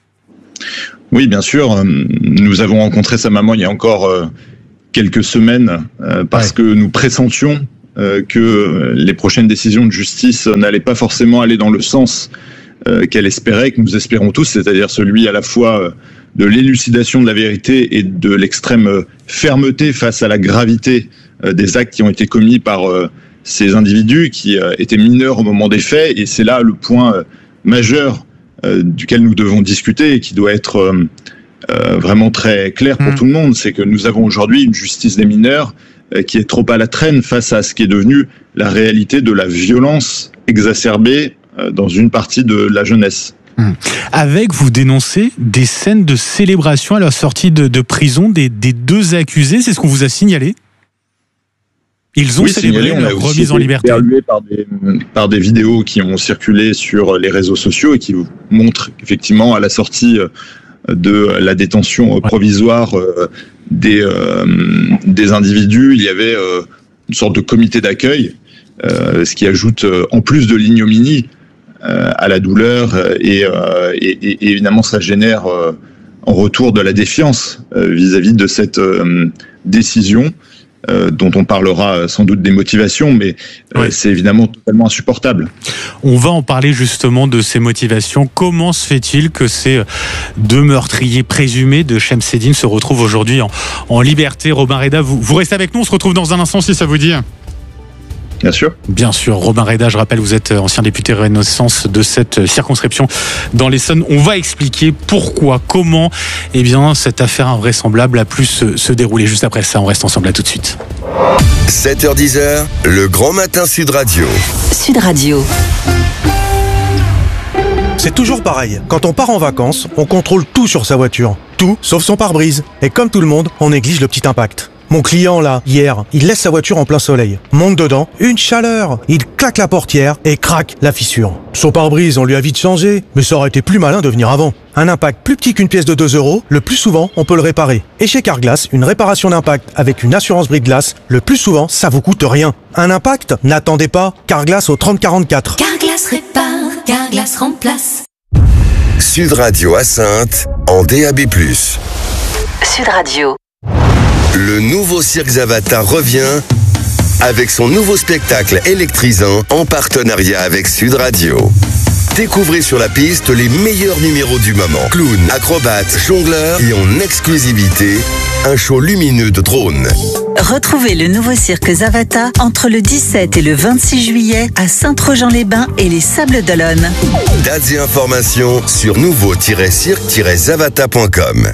Oui, bien sûr. Nous avons rencontré sa maman il y a encore euh, quelques semaines euh, parce ouais. que nous pressentions euh, que les prochaines décisions de justice n'allaient pas forcément aller dans le sens euh, qu'elle espérait, que nous espérons tous, c'est-à-dire celui à la fois euh, de l'élucidation de la vérité et de l'extrême fermeté face à la gravité euh, des actes qui ont été commis par euh, ces individus qui euh, étaient mineurs au moment des faits. Et c'est là le point euh, majeur euh, duquel nous devons discuter et qui doit être euh, euh, vraiment très clair pour mmh. tout le monde. C'est que nous avons aujourd'hui une justice des mineurs euh, qui est trop à la traîne face à ce qui est devenu la réalité de la violence exacerbée euh, dans une partie de la jeunesse. Mmh. Avec, vous dénoncez des scènes de célébration à la sortie de, de prison des, des deux accusés. C'est ce qu'on vous a signalé ? Ils ont oui, célébré signalé, leur remise en liberté. Par des, par des vidéos qui ont circulé sur les réseaux sociaux et qui montrent effectivement à la sortie de la détention provisoire des, euh, des individus, il y avait euh, une sorte de comité d'accueil, euh, ce qui ajoute en plus de l'ignominie euh, à la douleur et, euh, et, et évidemment ça génère euh, en retour de la défiance euh, vis-à-vis de cette euh, décision. Euh, dont on parlera sans doute des motivations, mais euh, ouais. c'est évidemment totalement insupportable. On va en parler justement de ces motivations. Comment se fait-il que ces deux meurtriers présumés de Shamseddine se retrouvent aujourd'hui en, en liberté ? Robin Reda, vous, vous restez avec nous, on se retrouve dans un instant si ça vous dit. Bien sûr. Bien sûr. Robin Reda, je rappelle, vous êtes ancien député Renaissance de cette circonscription dans l'Essonne. On va expliquer pourquoi, comment, eh bien, cette affaire invraisemblable a pu se, se dérouler. Juste après ça, on reste ensemble. À tout de suite. sept heures dix, le grand matin Sud Radio. Sud Radio. C'est toujours pareil. Quand on part en vacances, on contrôle tout sur sa voiture. Tout, sauf son pare-brise. Et comme tout le monde, on néglige le petit impact. Mon client là, hier, il laisse sa voiture en plein soleil. Monte dedans, une chaleur. Il claque la portière et craque la fissure. Son pare-brise, on lui a vite changé, mais ça aurait été plus malin de venir avant. Un impact plus petit qu'une pièce de deux euros, le plus souvent, on peut le réparer. Et chez Carglass, une réparation d'impact avec une assurance brise-glace, le plus souvent, ça vous coûte rien. Un impact ? N'attendez pas, Carglass au trente quarante-quatre. Carglass répare, Carglass remplace. Sud Radio à Saintes, en D A B plus. Sud Radio. Le nouveau cirque Zavata revient avec son nouveau spectacle électrisant en partenariat avec Sud Radio. Découvrez sur la piste les meilleurs numéros du moment. Clowns, acrobates, jongleurs et en exclusivité, un show lumineux de drones. Retrouvez le nouveau cirque Zavata entre le dix-sept et le vingt-six juillet à Saint-Trojan-les-Bains et les Sables d'Olonne. Dates et informations sur nouveau tiret cirque tiret zavata point com.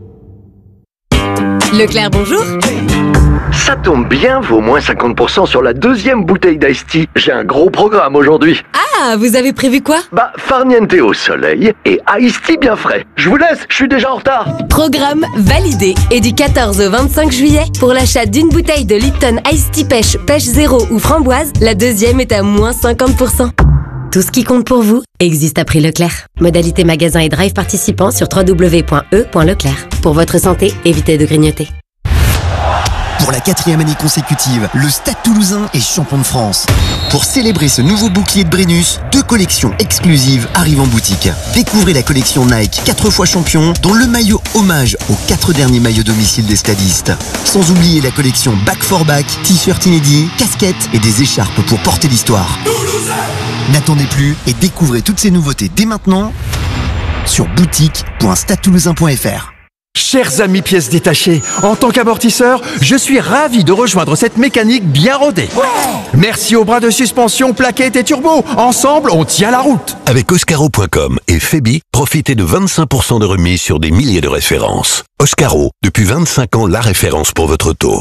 Leclerc, bonjour. Ça tombe bien, vaut moins cinquante pour cent sur la deuxième bouteille d'Ice Tea. J'ai un gros programme aujourd'hui. Ah, vous avez prévu quoi? Bah, farniente au soleil et Ice Tea bien frais. Je vous laisse, je suis déjà en retard. Programme validé. Et du quatorze au vingt-cinq juillet, pour l'achat d'une bouteille de Lipton Ice Tea Pêche, Pêche Zéro ou Framboise, la deuxième est à moins cinquante pour cent. Tout ce qui compte pour vous existe à prix Leclerc. Modalité magasin et drive participants sur w w w point e point leclerc. Pour votre santé, évitez de grignoter. Pour la quatrième année consécutive, le Stade Toulousain est champion de France. Pour célébrer ce nouveau bouclier de Brennus, deux collections exclusives arrivent en boutique. Découvrez la collection Nike quatre fois champion, dont le maillot hommage aux quatre derniers maillots domicile des stadistes. Sans oublier la collection Back for Back, t-shirts inédits, casquettes et des écharpes pour porter l'histoire. N'attendez plus et découvrez toutes ces nouveautés dès maintenant sur boutique point stade toulousain point f r. Chers amis pièces détachées, en tant qu'amortisseur, je suis ravi de rejoindre cette mécanique bien rodée. Ouais. Merci aux bras de suspension, plaquettes et turbo. Ensemble, on tient la route. Avec Oscaro point com et Febi, profitez de vingt-cinq pour cent de remise sur des milliers de références. Oscaro, depuis vingt-cinq ans, la référence pour votre auto.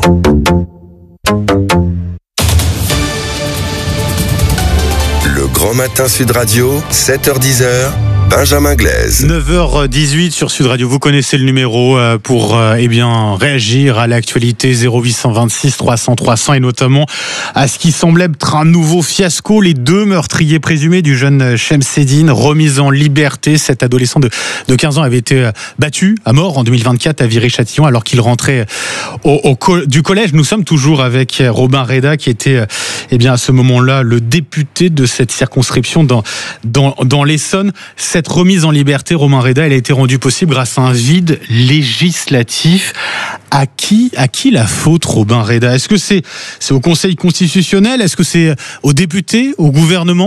Le Grand Matin Sud Radio, sept heures dix, Benjamin Glaise. neuf heures dix-huit sur Sud Radio. Vous connaissez le numéro pour eh bien réagir à l'actualité. Zéro huit cent vingt-six trois cents trois cents et notamment à ce qui semblait être un nouveau fiasco. Les deux meurtriers présumés du jeune Shemseddine remis en liberté. Cet adolescent de, de quinze ans avait été battu à mort en deux mille vingt-quatre à Viry-Châtillon alors qu'il rentrait au, au, du collège. Nous sommes toujours avec Robin Reda qui était eh bien à ce moment-là le député de cette circonscription dans, dans, dans l'Essonne. Cette remise en liberté, Robin Reda, elle a été rendue possible grâce à un vide législatif. À qui, à qui la faute, Robin Reda? Est-ce que c'est, c'est au Conseil constitutionnel? Est-ce que c'est aux députés, au gouvernement?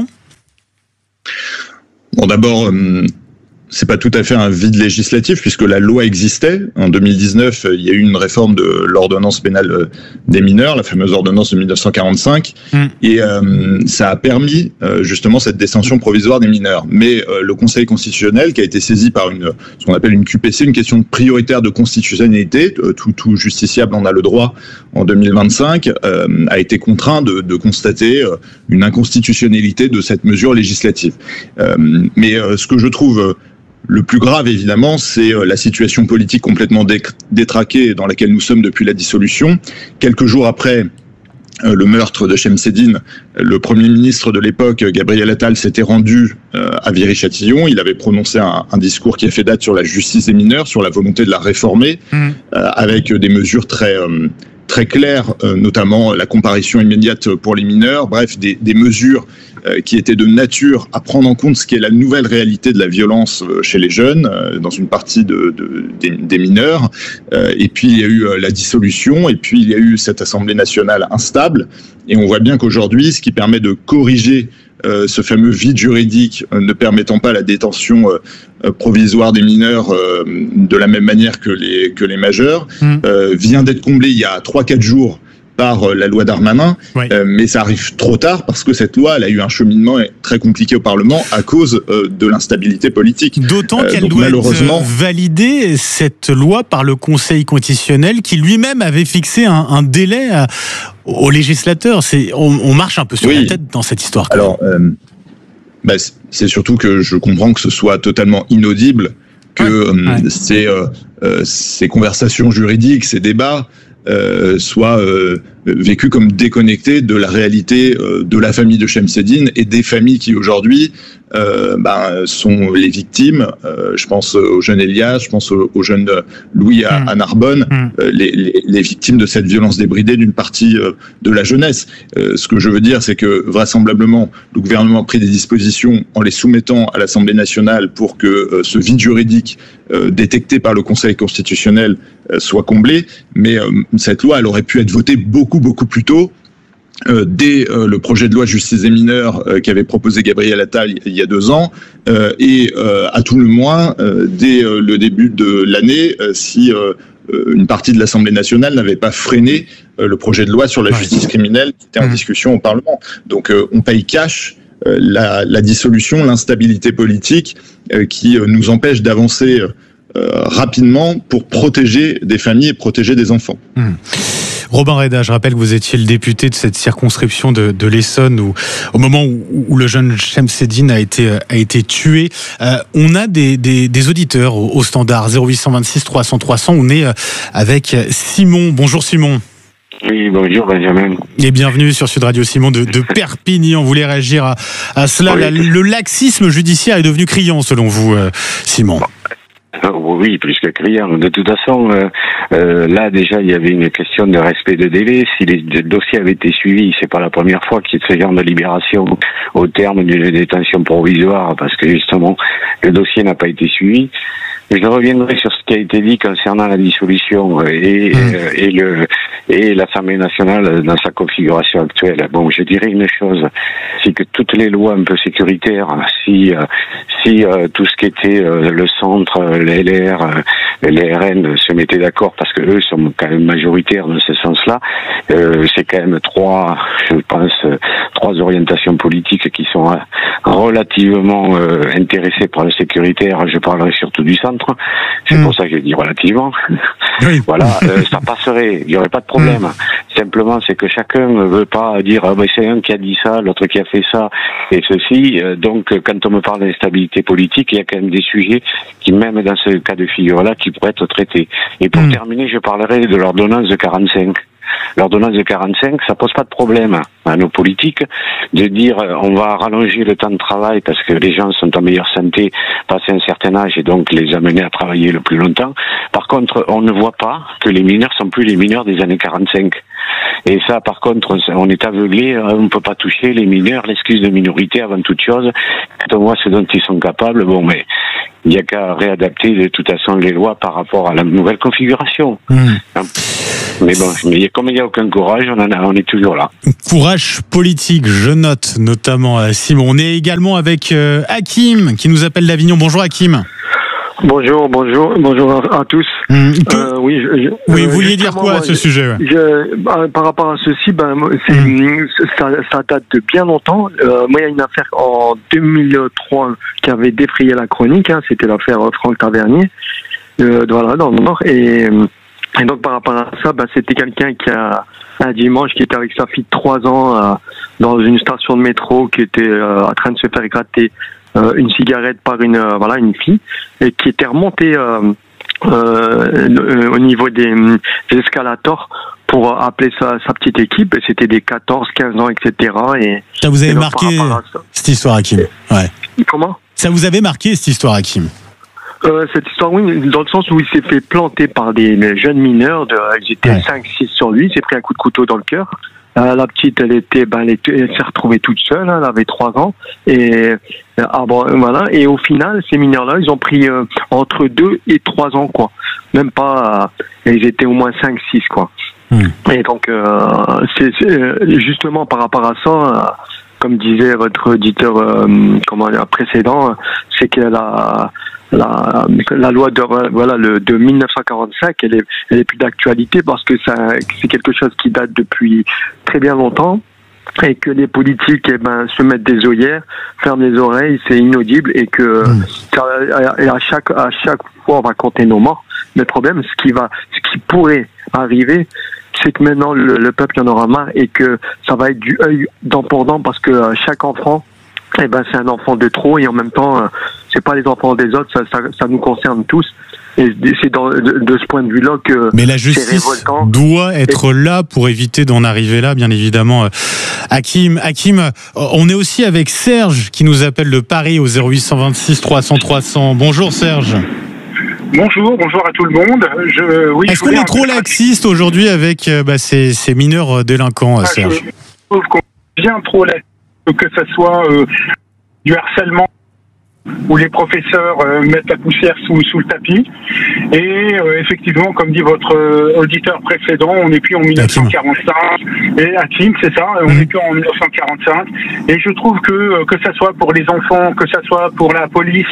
Bon, d'abord, euh, c'est pas tout à fait un vide législatif puisque la loi existait. En deux mille dix-neuf, il y a eu une réforme de l'ordonnance pénale des mineurs, la fameuse ordonnance de mille neuf cent quarante-cinq, mmh. et euh, ça a permis euh, justement cette détention provisoire des mineurs. Mais euh, le Conseil constitutionnel, qui a été saisi par une, ce qu'on appelle une Q P C, une question prioritaire de constitutionnalité, tout, tout justiciable en a le droit en deux mille vingt-cinq, euh, a été contraint de, de constater euh, une inconstitutionnalité de cette mesure législative. Euh, mais euh, ce que je trouve le plus grave, évidemment, c'est la situation politique complètement détraquée dans laquelle nous sommes depuis la dissolution. Quelques jours après le meurtre de Shemseddine, le Premier ministre de l'époque, Gabriel Attal, s'était rendu à Viry-Châtillon. Il avait prononcé un, un discours qui a fait date sur la justice des mineurs, sur la volonté de la réformer, mmh. avec des mesures très... très claires, notamment la comparution immédiate pour les mineurs, bref, des, des mesures qui étaient de nature à prendre en compte ce qui est la nouvelle réalité de la violence chez les jeunes, dans une partie de, de, des, des mineurs. Et puis il y a eu la dissolution, et puis il y a eu cette Assemblée nationale instable, et on voit bien qu'aujourd'hui, ce qui permet de corriger Euh, ce fameux vide juridique euh, ne permettant pas la détention euh, provisoire des mineurs euh, de la même manière que les, que les majeurs, mmh. euh, vient d'être comblé il y a trois quatre jours par euh, la loi Darmanin, oui. euh, mais ça arrive trop tard parce que cette loi elle a eu un cheminement très compliqué au Parlement à cause euh, de l'instabilité politique. D'autant euh, qu'elle donc, doit malheureusement... être validée, cette loi, par le Conseil constitutionnel qui lui-même avait fixé un, un délai à, aux législateurs. C'est, on, on marche un peu sur oui. la tête dans cette histoire. Alors, euh, bah, c'est surtout que je comprends que ce soit totalement inaudible, que ouais. euh, ouais. Ces, euh, euh, ces conversations juridiques, ces débats, Euh, soit euh, vécu comme déconnecté de la réalité euh, de la famille de Shemseddine et des familles qui aujourd'hui euh, ben, sont les victimes. Euh, je pense au jeune Elias, je pense au, au jeune Louis à, mmh. à Narbonne, mmh. euh, les, les, les victimes de cette violence débridée d'une partie euh, de la jeunesse. Euh, ce que je veux dire, c'est que vraisemblablement, le gouvernement a pris des dispositions en les soumettant à l'Assemblée nationale pour que euh, ce vide juridique euh, détecté par le Conseil constitutionnel euh, soit comblé, mais euh, cette loi, elle aurait pu être votée beaucoup, beaucoup plus tôt, euh, dès euh, le projet de loi justice des mineurs euh, qu'avait proposé Gabriel Attal il y a deux ans, euh, et euh, à tout le moins, euh, dès euh, le début de l'année, euh, si euh, une partie de l'Assemblée nationale n'avait pas freiné euh, le projet de loi sur la justice criminelle qui était en discussion au Parlement. Donc euh, on paye cash euh, la, la dissolution, l'instabilité politique euh, qui euh, nous empêche d'avancer euh, rapidement pour protéger des familles et protéger des enfants. Mmh. Robin Reda, je rappelle que vous étiez le député de cette circonscription de, de l'Essonne où, au moment où, où le jeune Shemseddine a été, a été tué. Euh, on a des, des, des auditeurs au, au standard zéro huit cent vingt-six trois cents trois cents. On est avec Simon. Bonjour Simon. Oui, bonjour Benjamin. Et bienvenue sur Sud Radio. Simon de, de Perpignan. On voulait réagir à, à cela. Oui. La, le laxisme judiciaire est devenu criant selon vous, euh, Simon. Oui, plus que criant. De toute façon, euh, euh, là déjà, il y avait une question de respect de délai. Si les dossiers avaient été suivis, c'est pas la première fois qu'il y a ce genre de libération au terme d'une détention provisoire, parce que justement, le dossier n'a pas été suivi. Je reviendrai sur ce qui a été dit concernant la dissolution et, mmh. euh, et le et l'Assemblée nationale dans sa configuration actuelle. Bon, je dirais une chose, c'est que toutes les lois un peu sécuritaires, si euh, si euh, tout ce qui était euh, le centre, euh, les L R, euh, les R N se mettaient d'accord, parce que eux sont quand même majoritaires dans ce sens-là, euh, c'est quand même trois, je pense, euh, trois orientations politiques qui sont euh, relativement euh, intéressées par le sécuritaire. Je parlerai surtout du centre. C'est mmh. pour ça que j'ai dit relativement. Oui. Voilà, euh, ça passerait, il n'y aurait pas de problème. Mmh. Simplement, c'est que chacun ne veut pas dire ah, ben, c'est un qui a dit ça, l'autre qui a fait ça, et ceci. Euh, donc, quand on me parle d'instabilité politique, il y a quand même des sujets qui, même dans ce cas de figure-là, qui pourraient être traités. Et pour mmh. terminer, je parlerai de l'ordonnance de quarante-cinq. L'ordonnance de quarante-cinq, ça pose pas de problème à nos politiques de dire euh, on va rallonger le temps de travail parce que les gens sont en meilleure santé passé un certain âge et donc les amener à travailler le plus longtemps. Par contre, on ne voit pas que les mineurs sont plus les mineurs des années quarante-cinq. Et ça, par contre, on est aveuglé, on ne peut pas toucher les mineurs, l'excuse de minorité avant toute chose. Quand on voit ce dont ils sont capables, bon, mais il n'y a qu'à réadapter de toute façon les lois par rapport à la nouvelle configuration. Mmh. Mais bon, mais comme il n'y a aucun courage, on, en a, on est toujours là. Courage politique, je note notamment euh, Simon. On est également avec euh, Hakim qui nous appelle d'Avignon. Bonjour Hakim. Bonjour, bonjour, bonjour à, à tous. Mmh. Euh, oui, je, je, oui, vous euh, vouliez dire quoi à ce je, sujet ouais. je, bah, par rapport à ceci, ben, c'est, mmh. ça, ça date de bien longtemps. Euh, moi, il y a une affaire en deux mille trois qui avait défrayé la chronique. Hein, c'était l'affaire Franck Tavernier, euh, voilà, dans le Nord. Et, et donc, par rapport à ça, ben, c'était quelqu'un qui a un dimanche qui était avec sa fille de trois ans euh, dans une station de métro, qui était euh, en train de se faire gratter Euh, une cigarette par une euh, voilà une fille et qui était remontée euh, euh, au niveau des, des escalators pour appeler sa, sa petite équipe et c'était des quatorze quinze ans, et cetera. Et ça vous avait donc, marqué ça, cette histoire, Hakim? Ouais. Comment? Ça vous avait marqué cette histoire, Hakim? Euh, cette histoire, oui, dans le sens où il s'est fait planter par des, des jeunes mineurs, de, ils étaient ouais. cinq six sur lui, il s'est pris un coup de couteau dans le cœur. Euh, la petite, elle était, ben, elle, était, elle s'est retrouvée toute seule, hein, elle avait trois ans, et ah bon, voilà. Et au final, ces mineurs-là, ils ont pris euh, entre deux et trois ans, quoi. Même pas, euh, ils étaient au moins cinq six, quoi. Mmh. Et donc, euh, c'est, c'est justement par rapport à ça, euh, comme disait votre auditeur, euh, comment dire, précédent, c'est que la La, la loi de voilà le de mille neuf cent quarante-cinq, elle est elle est plus d'actualité parce que ça c'est quelque chose qui date depuis très bien longtemps et que les politiques eh ben se mettent des œillères, ferment les oreilles, c'est inaudible et que mmh. ça, à chaque à chaque fois on va compter nos morts. Mais le problème, ce qui va ce qui pourrait arriver, c'est que maintenant le, le peuple en aura marre et que ça va être du œil dent pour dent parce que chaque enfant eh ben c'est un enfant de trop et en même temps euh, c'est pas les enfants des autres, ça, ça, ça nous concerne tous et c'est dans, de, de ce point de vue-là que mais la justice doit être et... là pour éviter d'en arriver là, bien évidemment. Hakim, Hakim, on est aussi avec Serge qui nous appelle de Paris au zéro huit cent vingt-six trois cents trois cents. Bonjour Serge. Bonjour, bonjour à tout le monde. Je, oui, Est-ce qu'on est trop laxiste aujourd'hui avec bah, ces, ces mineurs délinquants, ah, Serge? Je trouve qu'on est bien trop laxiste, que ce soit euh, du harcèlement où les professeurs euh, mettent la poussière sous, sous le tapis. Et euh, effectivement, comme dit votre euh, auditeur précédent, on n'est plus en mille neuf cent quarante-cinq. Et Hakim, c'est ça, on n'est plus en mille neuf cent quarante-cinq. Et je trouve que, que ça soit pour les enfants, que ça soit pour la police,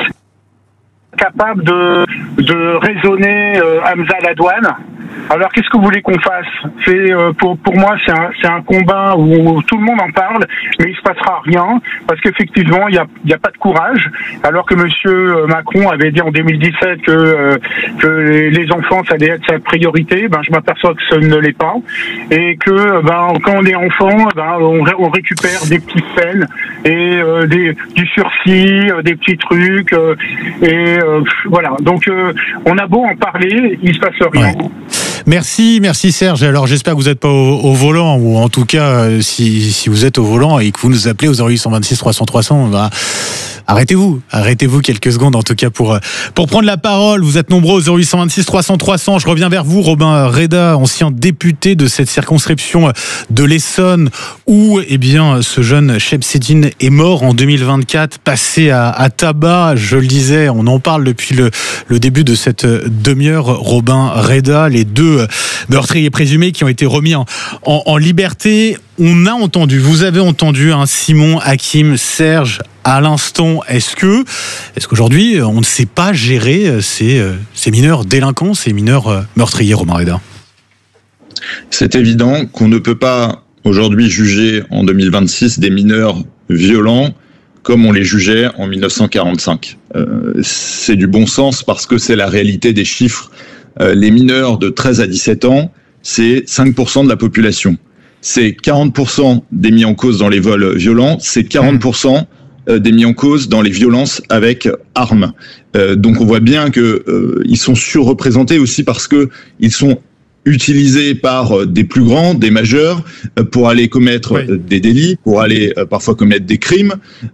capable de, de raisonner euh, Hamza Ladouane. Alors qu'est-ce que vous voulez qu'on fasse? C'est euh, pour pour moi c'est un c'est un combat où tout le monde en parle, mais il se passera rien parce qu'effectivement il y a il y a pas de courage. Alors que Monsieur Macron avait dit en deux mille dix-sept que euh, que les enfants ça allait être sa priorité, ben je m'aperçois que ce ne l'est pas et que ben quand on est enfant, ben on, on récupère des petites peines et euh, des du sursis, euh, des petits trucs euh, et euh, voilà. Donc euh, on a beau en parler, il se passe rien. Ouais. Merci, merci Serge. Alors j'espère que vous n'êtes pas au, au volant ou en tout cas euh, si, si vous êtes au volant et que vous nous appelez au zéro huit cent vingt-six trois cents trois cents, bah, arrêtez-vous, arrêtez-vous quelques secondes en tout cas pour pour prendre la parole. Vous êtes nombreux au zéro huit cent vingt-six trois cents trois cents. Je reviens vers vous, Robin Reda, ancien député de cette circonscription de l'Essonne où eh bien ce jeune Chebseddine est mort en deux mille vingt-quatre, passé à, à tabac. Je le disais, on en parle depuis le, le début de cette demi-heure. Robin Reda, les deux meurtriers présumés qui ont été remis en, en, en liberté. On a entendu, vous avez entendu hein, Simon, Hakim, Serge, à l'instant. Est-ce que, est-ce qu'aujourd'hui, on ne sait pas gérer ces, ces mineurs délinquants, ces mineurs meurtriers, Romain Reda ? C'est évident qu'on ne peut pas aujourd'hui juger en deux mille vingt-six des mineurs violents comme on les jugeait en mille neuf cent quarante-cinq. Euh, c'est du bon sens parce que c'est la réalité des chiffres. Euh, les mineurs de treize à dix-sept ans, c'est cinq pour cent de la population. C'est quarante pour cent des mis en cause dans les vols violents, c'est quarante pour cent des mis en cause dans les violences avec armes. Euh, donc on voit bien que euh, ils sont surreprésentés aussi parce que ils sont utilisés par des plus grands, des majeurs, pour aller commettre oui. des délits, pour aller euh, parfois commettre des crimes.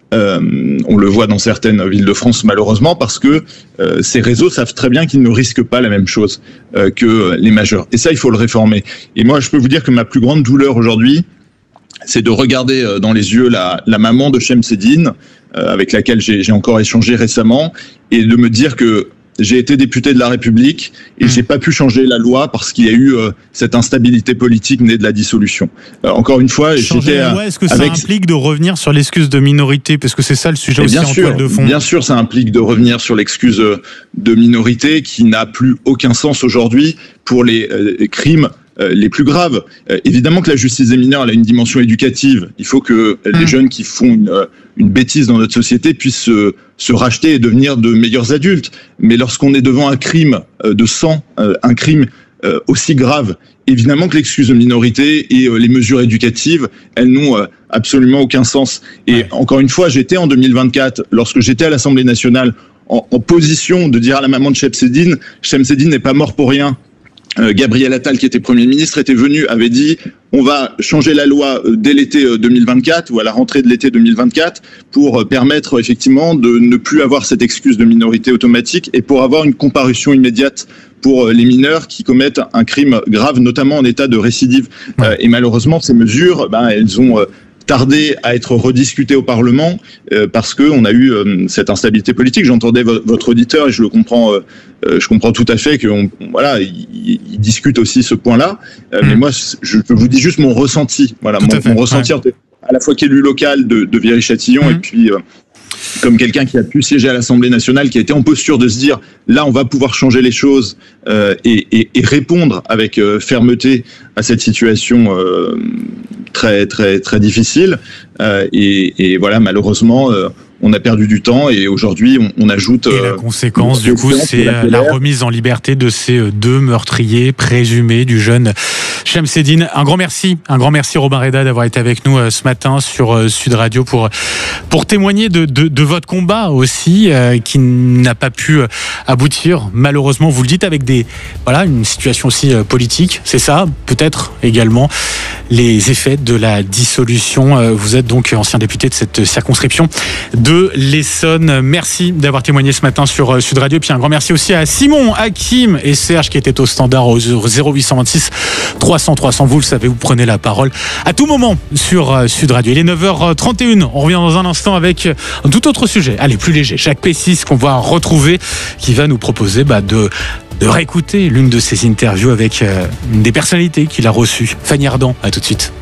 Euh, on le voit dans certaines villes de France malheureusement parce que euh, ces réseaux savent très bien qu'ils ne risquent pas la même chose euh, que les majeurs. Et ça, il faut le réformer. Et moi, je peux vous dire que ma plus grande douleur aujourd'hui, c'est de regarder dans les yeux la, la maman de Shemseddine, euh, avec laquelle j'ai, j'ai encore échangé récemment, et de me dire que j'ai été député de la République et mmh. j'ai pas pu changer la loi parce qu'il y a eu euh, cette instabilité politique née de la dissolution. Euh, encore une fois, changer j'étais la loi, est-ce que avec... ça implique de revenir sur l'excuse de minorité, parce que c'est ça le sujet et aussi bien en sûr, toile de fond. Bien sûr, ça implique de revenir sur l'excuse de minorité qui n'a plus aucun sens aujourd'hui pour les euh, crimes les plus graves. Euh, évidemment que la justice des mineurs elle a une dimension éducative. Il faut que mmh. les jeunes qui font une, une bêtise dans notre société puissent se, se racheter et devenir de meilleurs adultes. Mais lorsqu'on est devant un crime euh, de sang, euh, un crime euh, aussi grave, évidemment que l'excuse de minorité et euh, les mesures éducatives, elles n'ont euh, absolument aucun sens. Et ouais. encore une fois, j'étais en deux mille vingt-quatre, lorsque j'étais à l'Assemblée nationale, en, en position de dire à la maman de Shemseddine, Shemseddine n'est pas mort pour rien. Euh, Gabriel Attal, qui était Premier ministre, était venu, avait dit on va changer la loi dès l'été deux mille vingt-quatre ou à la rentrée de l'été deux mille vingt-quatre pour permettre effectivement de ne plus avoir cette excuse de minorité automatique et pour avoir une comparution immédiate pour les mineurs qui commettent un crime grave, notamment en état de récidive. Ouais. Euh, et malheureusement, ces mesures, ben, elles ont euh, tardé à être rediscutées au Parlement euh, parce que on a eu euh, cette instabilité politique. J'entendais vo- votre auditeur et je le comprends, euh, euh, je comprends tout à fait qu'on voilà, il, il discute aussi ce point-là. Euh, mmh. Mais moi, je, je vous dis juste mon ressenti, voilà, tout mon, mon ressenti ouais. à la fois qu'élu local de, de Viry-Châtillon mmh. et puis euh, comme quelqu'un qui a pu siéger à l'Assemblée nationale, qui a été en posture de se dire là, on va pouvoir changer les choses euh, et, et, et répondre avec euh, fermeté à cette situation euh, très très très difficile. Euh, et, et voilà, malheureusement, euh, on a perdu du temps et aujourd'hui, on, on ajoute. Et la conséquence, euh, du coup, c'est la, la remise en liberté de ces deux meurtriers présumés du jeune Shemseddine. Un grand merci, un grand merci Robin Reda d'avoir été avec nous ce matin sur Sud Radio pour pour témoigner de de, de votre combat aussi, euh, qui n'a pas pu aboutir. Malheureusement, vous le dites, avec des voilà une situation aussi politique. C'est ça, peut-être également les effets de la dissolution. Vous êtes donc ancien député de cette circonscription de l'Essonne. Merci d'avoir témoigné ce matin sur Sud Radio. Puis un grand merci aussi à Simon, Hakim et Serge qui étaient au standard au zéro huit cent vingt-six trois cents trois cents. Vous le savez, vous prenez la parole à tout moment sur Sud Radio. Il est neuf heures trente et une. On revient dans un instant avec un tout autre sujet. Allez, plus léger. Jacques Pessis qu'on va retrouver qui va nous proposer bah, de de réécouter l'une de ses interviews avec euh, une des personnalités qu'il a reçues. Fanny Ardant, à tout de suite.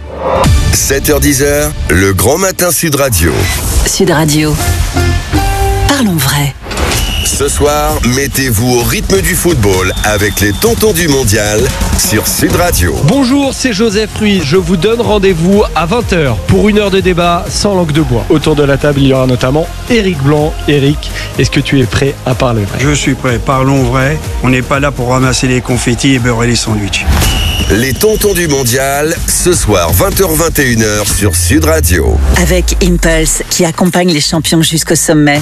sept heures dix, le grand matin Sud Radio. Sud Radio. Parlons vrai. Ce soir, mettez-vous au rythme du football avec les tontons du mondial sur Sud Radio. Bonjour, c'est Joseph Ruiz. Je vous donne rendez-vous à vingt heures pour une heure de débat sans langue de bois. Autour de la table, il y aura notamment Éric Blanc. Éric, est-ce que tu es prêt à parler vrai ? Je suis prêt. Parlons vrai. On n'est pas là pour ramasser les confettis et beurrer les sandwichs. Les tontons du mondial, ce soir vingt heures vingt et une heures sur Sud Radio. Avec Impulse qui accompagne les champions jusqu'au sommet.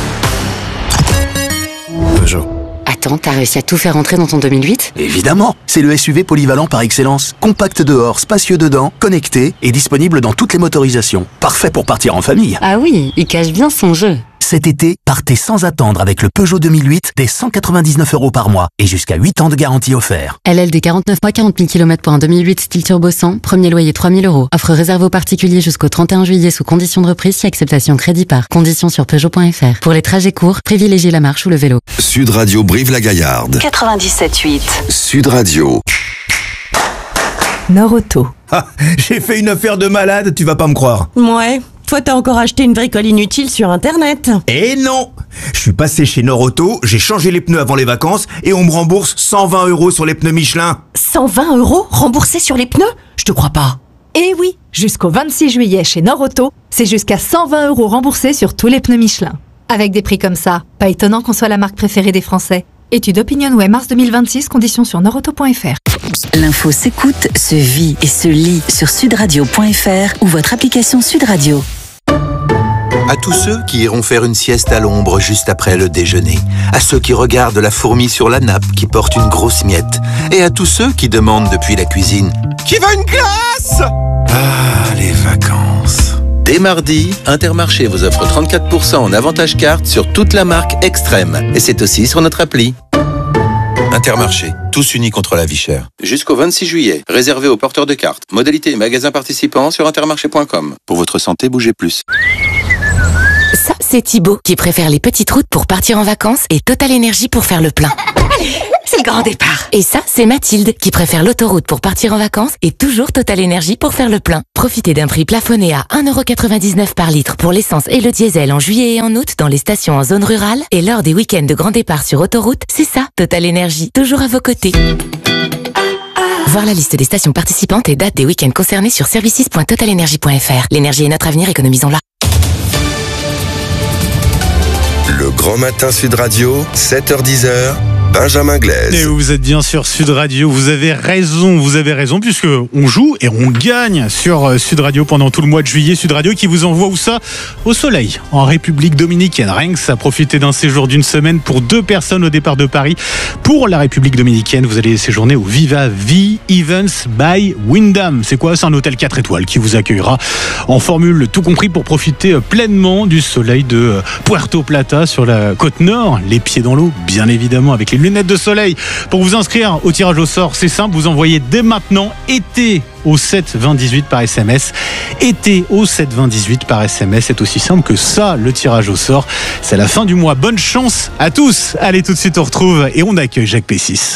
Peugeot. Attends, t'as réussi à tout faire entrer dans ton deux mille huit ? Évidemment, c'est le S U V polyvalent par excellence. Compact dehors, spacieux dedans, connecté et disponible dans toutes les motorisations. Parfait pour partir en famille. Ah oui, il cache bien son jeu. Cet été, partez sans attendre avec le Peugeot deux mille huit dès cent quatre-vingt-dix-neuf euros par mois et jusqu'à huit ans de garantie offert. L L D quarante-neuf mois, quarante mille kilomètres pour un deux mille huit style turbo cent, premier loyer trois mille euros. Offre réservée aux particuliers jusqu'au trente et un juillet sous condition de reprise si acceptation crédit par. Conditions sur Peugeot point F R. Pour les trajets courts, privilégiez la marche ou le vélo. Sud Radio Brive-la-Gaillarde. quatre-vingt-dix-sept huit. Sud Radio. Nord Auto. Ah, j'ai fait une affaire de malade, tu vas pas me croire. Ouais, toi t'as encore acheté une bricole inutile sur internet. Eh non! Je suis passé chez Norauto, j'ai changé les pneus avant les vacances et on me rembourse cent vingt euros sur les pneus Michelin. cent vingt euros remboursés sur les pneus? Je te crois pas. Eh oui, jusqu'au vingt-six juillet chez Norauto, c'est jusqu'à cent vingt euros remboursés sur tous les pneus Michelin. Avec des prix comme ça, pas étonnant qu'on soit la marque préférée des Français. Étude OpinionWay mars deux mille vingt-six, conditions sur norauto point f r. L'info s'écoute, se vit et se lit sur sudradio point f r ou votre application Sud Radio. À tous ceux qui iront faire une sieste à l'ombre juste après le déjeuner, à ceux qui regardent la fourmi sur la nappe qui porte une grosse miette, et à tous ceux qui demandent depuis la cuisine « Qui veut une glace ?» Ah, les vacances. Dès mardi, Intermarché vous offre trente-quatre pour cent en avantage carte sur toute la marque Extrême. Et c'est aussi sur notre appli. Intermarché, tous unis contre la vie chère. Jusqu'au vingt-six juillet, réservé aux porteurs de cartes. Modalité et magasins participants sur intermarché point com. Pour votre santé, bougez plus. Ça, c'est Thibaut qui préfère les petites routes pour partir en vacances et Total Énergie pour faire le plein. C'est le grand départ. Et ça, c'est Mathilde qui préfère l'autoroute pour partir en vacances et toujours Total Énergie pour faire le plein. Profitez d'un prix plafonné à un euro quatre-vingt-dix-neuf par litre pour l'essence et le diesel en juillet et en août dans les stations en zone rurale et lors des week-ends de grand départ sur autoroute. C'est ça, Total Énergie, toujours à vos côtés. Voir la liste des stations participantes et dates des week-ends concernés sur services point total énergie point f r. L'énergie est notre avenir, économisons-la. Le Grand Matin Sud Radio, sept heures dix, Benjamin Glaise. Et vous êtes bien sur Sud Radio, vous avez raison, vous avez raison, puisque on joue et on gagne sur Sud Radio pendant tout le mois de juillet. Sud Radio qui vous envoie où ça? Au soleil, en République Dominicaine. Rien que ça, profitez d'un séjour d'une semaine pour deux personnes au départ de Paris. Pour la République Dominicaine, vous allez séjourner au Viva V Events by Wyndham. C'est quoi? C'est un hôtel quatre étoiles qui vous accueillera en formule tout compris pour profiter pleinement du soleil de Puerto Plata sur la côte nord. Les pieds dans l'eau, bien évidemment, avec les lunettes de soleil. Pour vous inscrire au tirage au sort, c'est simple, vous envoyez dès maintenant été au sept vingt dix-huit par S M S. Été au sept vingt dix-huit par S M S, c'est aussi simple que ça, le tirage au sort. C'est la fin du mois. Bonne chance à tous. Allez, tout de suite on retrouve et on accueille Jacques Pessis.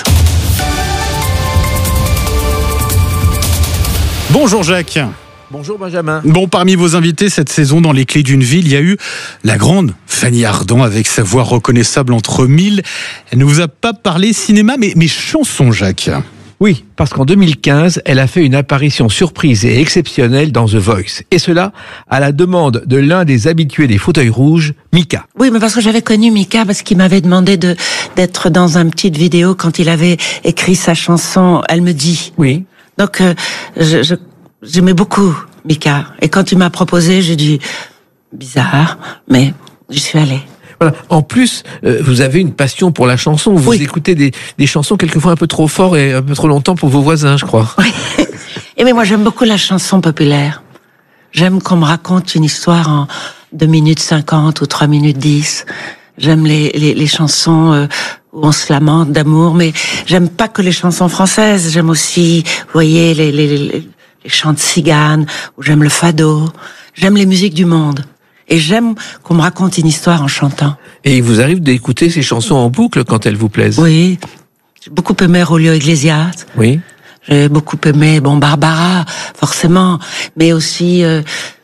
Bonjour Jacques. Bonjour Benjamin. Bon, parmi vos invités cette saison dans Les Clés d'une ville, il y a eu la grande Fanny Ardant avec sa voix reconnaissable entre mille. Elle ne vous a pas parlé cinéma, mais, mais chansons, Jacques. Oui, parce qu'en deux mille quinze, elle a fait une apparition surprise et exceptionnelle dans The Voice. Et cela à la demande de l'un des habitués des fauteuils rouges, Mika. Oui, mais parce que j'avais connu Mika, parce qu'il m'avait demandé de d'être dans une petite vidéo quand il avait écrit sa chanson « Elle me dit ». Oui. Donc, euh, je... je J'aimais beaucoup Mika. Et quand tu m'as proposé, j'ai dit bizarre, mais j'y suis allée. Voilà. En plus, euh, vous avez une passion pour la chanson. Vous oui. écoutez des, des chansons quelquefois un peu trop fort et un peu trop longtemps pour vos voisins, je crois. Oui. Et mais moi, j'aime beaucoup la chanson populaire. J'aime qu'on me raconte une histoire en deux minutes cinquante ou trois minutes dix. J'aime les, les, les chansons euh, où on se lamente d'amour, mais j'aime pas que les chansons françaises. J'aime aussi, vous voyez, les, les, les, les chants de cigane, ou j'aime le fado. J'aime les musiques du monde. Et j'aime qu'on me raconte une histoire en chantant. Et il vous arrive d'écouter ces chansons en boucle quand elles vous plaisent? Oui. J'ai beaucoup aimé Julio Iglesias. Oui. J'ai beaucoup aimé, bon, Barbara, forcément. Mais aussi, euh,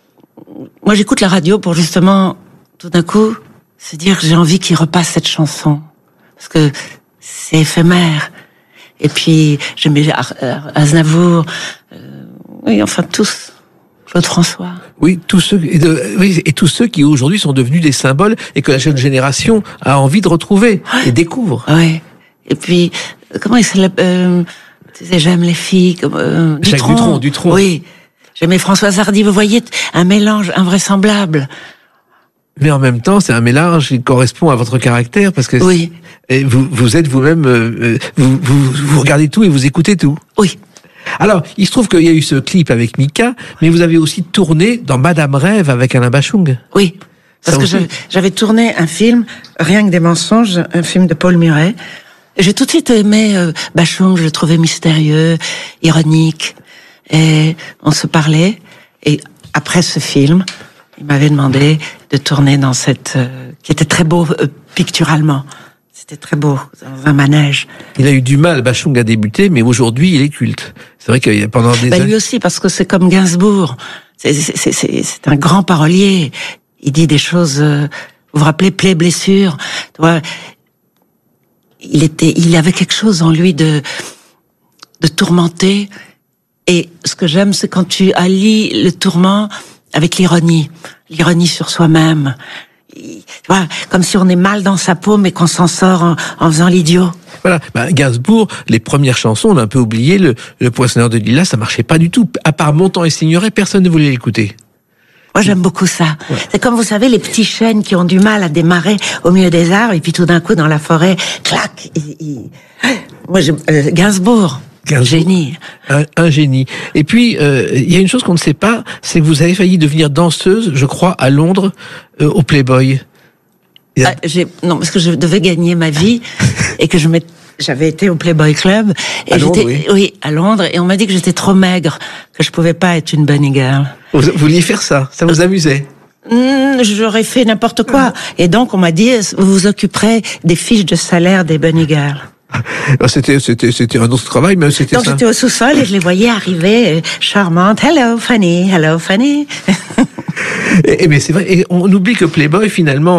moi j'écoute la radio pour justement, tout d'un coup, se dire que j'ai envie qu'il repasse cette chanson. Parce que c'est éphémère. Et puis, j'aimais Aznavour, euh, oui, enfin tous, Claude François. Oui, tous ceux, et, de, oui, et tous ceux qui aujourd'hui sont devenus des symboles et que la jeune génération a envie de retrouver ouais. et découvre. Oui. Et puis, comment il s'appelle euh, Tu sais, j'aime les filles comme euh, Jacques Dutronc. Dutronc, Dutronc. Oui. J'aimais Françoise Hardy. Vous voyez, un mélange invraisemblable. Mais en même temps, c'est un mélange qui correspond à votre caractère parce que oui. Et vous, vous êtes vous-même, euh, vous, vous, vous regardez tout et vous écoutez tout. Oui. Alors, il se trouve qu'il y a eu ce clip avec Mika, mais vous avez aussi tourné dans Madame Rêve avec Alain Bachung. Oui. Parce Ça que je, j'avais tourné un film, Rien que des mensonges, un film de Paul Murray. J'ai tout de suite aimé euh, Bachung, je le trouvais mystérieux, ironique. Et on se parlait. Et après ce film, il m'avait demandé de tourner dans cette... Euh, qui était très beau euh, picturalement. C'était très beau, dans un manège. Il a eu du mal, Bachung a débuté, mais aujourd'hui, il est culte. C'est vrai qu'il y a pendant des bah, années... Lui aussi, parce que c'est comme Gainsbourg. C'est, c'est, c'est, c'est un grand parolier. Il dit des choses. Euh, vous vous rappelez, plaie, blessure. Tu vois, il était, il avait quelque chose en lui de de tourmenté. Et ce que j'aime, c'est quand tu allies le tourment avec l'ironie, l'ironie sur soi-même. Tu vois, comme si on est mal dans sa peau, mais qu'on s'en sort en, en faisant l'idiot. Voilà, bah, Gainsbourg, les premières chansons, on a un peu oublié, le, le Poissonneur de Lilas, ça marchait pas du tout. À part Montant et Signoret, personne ne voulait l'écouter. Moi, j'aime beaucoup ça. Ouais. C'est comme, vous savez, les petits chênes qui ont du mal à démarrer au milieu des arbres, et puis tout d'un coup, dans la forêt, clac, il, il... Moi, je... euh, Gainsbourg. Un génie. Un, un génie. Et puis, euh, il y a une chose qu'on ne sait pas, c'est que vous avez failli devenir danseuse, je crois, à Londres, euh, au Playboy. A... Ah, j'ai... Non, parce que je devais gagner ma vie et que je m'étais... J'avais été au Playboy Club. Et à Londres, j'étais... oui. oui, à Londres. Et on m'a dit que j'étais trop maigre, que je pouvais pas être une bunny girl. Vous, vous vouliez faire ça? Ça vous amusait? Mmh, j'aurais fait n'importe quoi. Et donc, on m'a dit, vous vous occuperez des fiches de salaire des bunny girls. C'était, c'était, c'était un autre travail, mais c'était Donc ça. j'étais au sous-sol et je les voyais arriver, euh, charmantes. Hello, Fanny. Hello, Fanny. et, et mais c'est vrai. Et on oublie que Playboy, finalement,